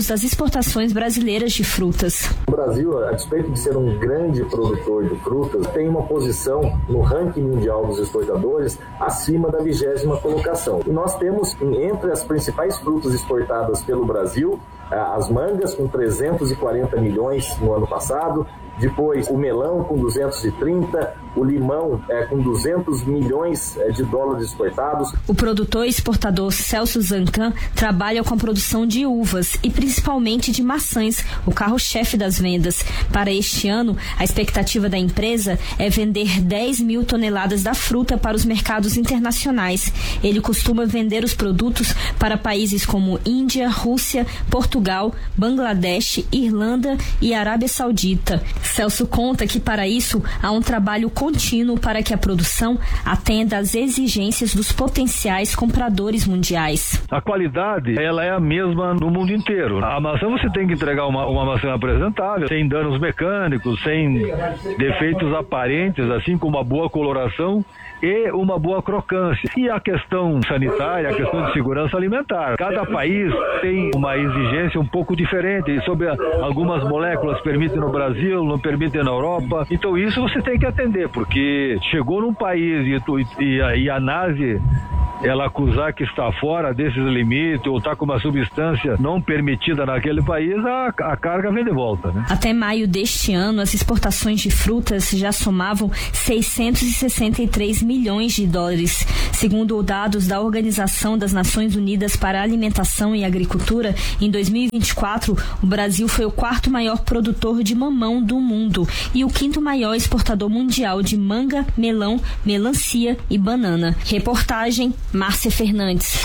das exportações brasileiras de frutas. O Brasil, a despeito de ser um grande produtor de frutas, tem uma posição no ranking mundial dos exportadores acima da vigésima colocação. E nós temos, entre as principais frutas exportadas pelo Brasil, as mangas com trezentos e quarenta milhões no ano passado, depois o melão com duzentos e trinta, o limão é, com duzentos milhões é, de dólares exportados. O produtor e exportador Celso Zancan trabalha com a produção de uvas e principalmente de maçãs, o carro-chefe das vendas. Para este ano, a expectativa da empresa é vender dez mil toneladas da fruta para os mercados internacionais. Ele costuma vender os produtos para países como Índia, Rússia, Portugal, Bangladesh, Irlanda e Arábia Saudita. Celso conta que para isso há um trabalho contínuo para que a produção atenda às exigências dos potenciais compradores mundiais. A qualidade, ela é a mesma no mundo inteiro. A maçã você tem que entregar uma, uma maçã apresentável, sem danos mecânicos, sem defeitos aparentes, assim como uma boa coloração e uma boa crocância. E a questão sanitária, a questão de segurança alimentar. Cada país tem uma exigência um pouco diferente sobre a, algumas moléculas permitem no Brasil, não permitem na Europa. Então isso você tem que atender, porque chegou num país e, tu, e, a, e a ANASE ela acusar que está fora desses limites ou está com uma substância não permitida naquele país, a, a carga vem de volta, né? Até maio deste ano, as exportações de frutas já somavam seiscentos e sessenta e três milhões de dólares. Segundo dados da Organização das Nações Unidas para a Alimentação e Agricultura, em dois mil e vinte e quatro, o Brasil foi o quarto maior produtor de mamão do mundo e o quinto maior exportador mundial de manga, melão, melancia e banana. Reportagem Márcia Fernandes.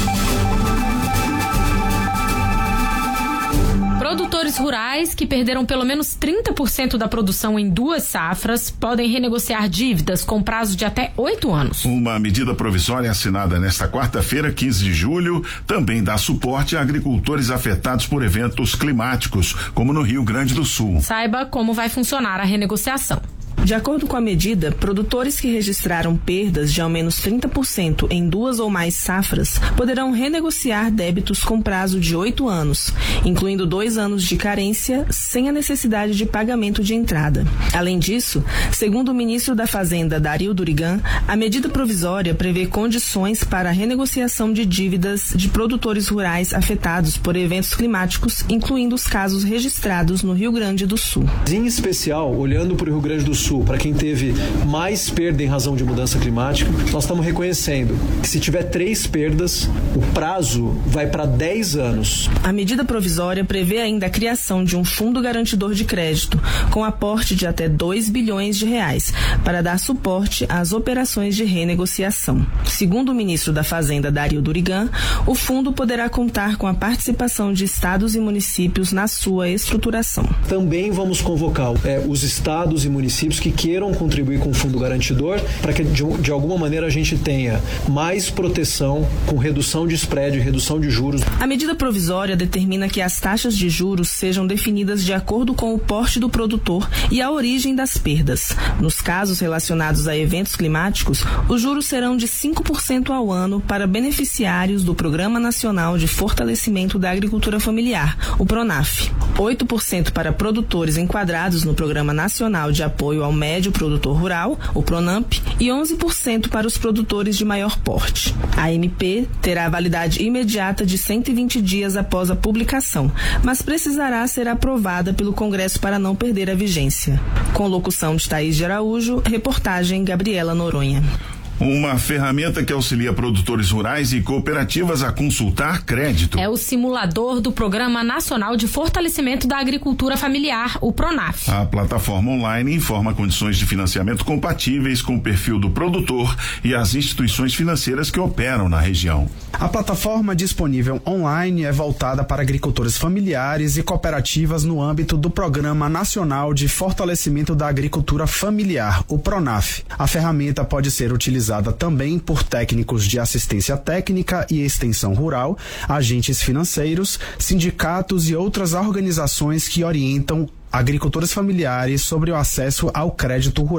Produtores rurais que perderam pelo menos trinta por cento da produção em duas safras podem renegociar dívidas com prazo de até oito anos. Uma medida provisória assinada nesta quarta-feira, quinze de julho, também dá suporte a agricultores afetados por eventos climáticos, como no Rio Grande do Sul. Saiba como vai funcionar a renegociação. De acordo com a medida, produtores que registraram perdas de ao menos trinta por cento em duas ou mais safras poderão renegociar débitos com prazo de oito anos, incluindo dois anos de carência, sem a necessidade de pagamento de entrada. Além disso, segundo o ministro da Fazenda, Dario Durigan, a medida provisória prevê condições para a renegociação de dívidas de produtores rurais afetados por eventos climáticos, incluindo os casos registrados no Rio Grande do Sul. Em especial, olhando para o Rio Grande do Sul, para quem teve mais perda em razão de mudança climática, nós estamos reconhecendo que se tiver três perdas, o prazo vai para dez anos. A medida provisória prevê ainda a criação de um fundo garantidor de crédito, com aporte de até dois bilhões de reais, para dar suporte às operações de renegociação. Segundo o ministro da Fazenda, Dario Durigan, o fundo poderá contar com a participação de estados e municípios na sua estruturação. Também vamos convocar é, os estados e municípios que queiram contribuir com o fundo garantidor para que de, de alguma maneira a gente tenha mais proteção com redução de spread, redução de juros. A medida provisória determina que as taxas de juros sejam definidas de acordo com o porte do produtor e a origem das perdas. Nos casos relacionados a eventos climáticos, os juros serão de cinco por cento ao ano para beneficiários do Programa Nacional de Fortalecimento da Agricultura Familiar, o PRONAF, oito por cento para produtores enquadrados no Programa Nacional de Apoio ao Médio Produtor Rural, o PRONAMP, e onze por cento para os produtores de maior porte. A M P terá validade imediata de cento e vinte dias após a publicação, mas precisará ser aprovada pelo Congresso para não perder a vigência. Com locução de Thaís de Araújo, reportagem Gabriela Noronha. Uma ferramenta que auxilia produtores rurais e cooperativas a consultar crédito. É o simulador do Programa Nacional de Fortalecimento da Agricultura Familiar, o PRONAF. A plataforma online informa condições de financiamento compatíveis com o perfil do produtor e as instituições financeiras que operam na região. A plataforma disponível online é voltada para agricultores familiares e cooperativas no âmbito do Programa Nacional de Fortalecimento da Agricultura Familiar, o PRONAF. A ferramenta pode ser utilizada também por técnicos de assistência técnica e extensão rural, agentes financeiros, sindicatos e outras organizações que orientam agricultores familiares sobre o acesso ao crédito rural.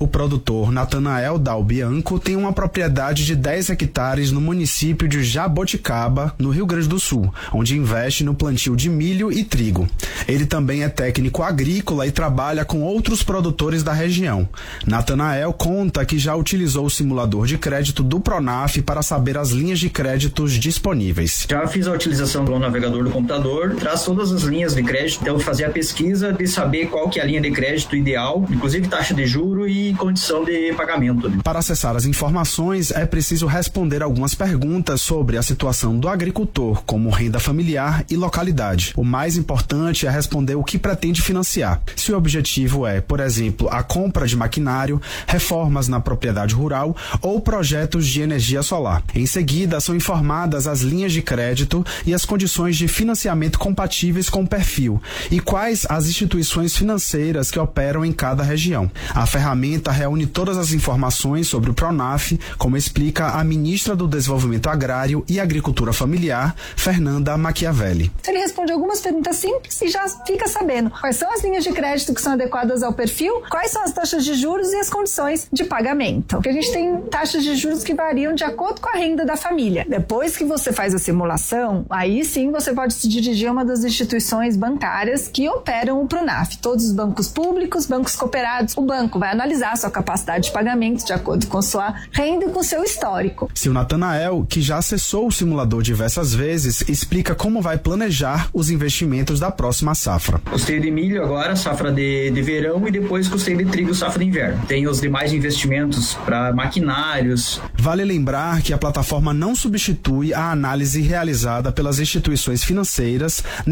O produtor Natanael Dal Bianco tem uma propriedade de dez hectares no município de Jaboticaba, no Rio Grande do Sul, onde investe no plantio de milho e trigo. Ele também é técnico agrícola e trabalha com outros produtores da região. Natanael conta que já utilizou o simulador de crédito do Pronaf para saber as linhas de créditos disponíveis. Já fiz a utilização do navegador do computador, traz todas as linhas de crédito, então fazer a pesquisa de saber qual que é a linha de crédito ideal, inclusive taxa de juro e condição de pagamento. Para acessar as informações, é preciso responder algumas perguntas sobre a situação do agricultor, como renda familiar e localidade. O mais importante é responder o que pretende financiar. Se o objetivo é, por exemplo, a compra de maquinário, reformas na propriedade rural ou projetos de energia solar. Em seguida, são informadas as linhas de crédito e as condições de financiamento compatíveis com o perfil e quais as instituições financeiras que operam em cada região. A ferramenta reúne todas as informações sobre o Pronaf, como explica a ministra do Desenvolvimento Agrário e Agricultura Familiar, Fernanda Machiavelli. Ele responde algumas perguntas simples e já fica sabendo quais são as linhas de crédito que são adequadas ao perfil, quais são as taxas de juros e as condições de pagamento. Porque a gente tem taxas de juros que variam de acordo com a renda da família. Depois que você faz a simulação, aí sim você pode se dirigir a uma das instituições bancárias que operam o Pronaf. Todos os bancos públicos, bancos cooperados. O banco vai analisar a sua capacidade de pagamento de acordo com sua renda e com seu histórico. Seu Natanael, que já acessou o simulador diversas vezes, explica como vai planejar os investimentos da próxima safra. Custeio de milho agora, safra de, de verão, e depois custeio de trigo, safra de inverno. Tem os demais investimentos para maquinários. Vale lembrar que a plataforma não substitui a análise realizada pelas instituições financeiras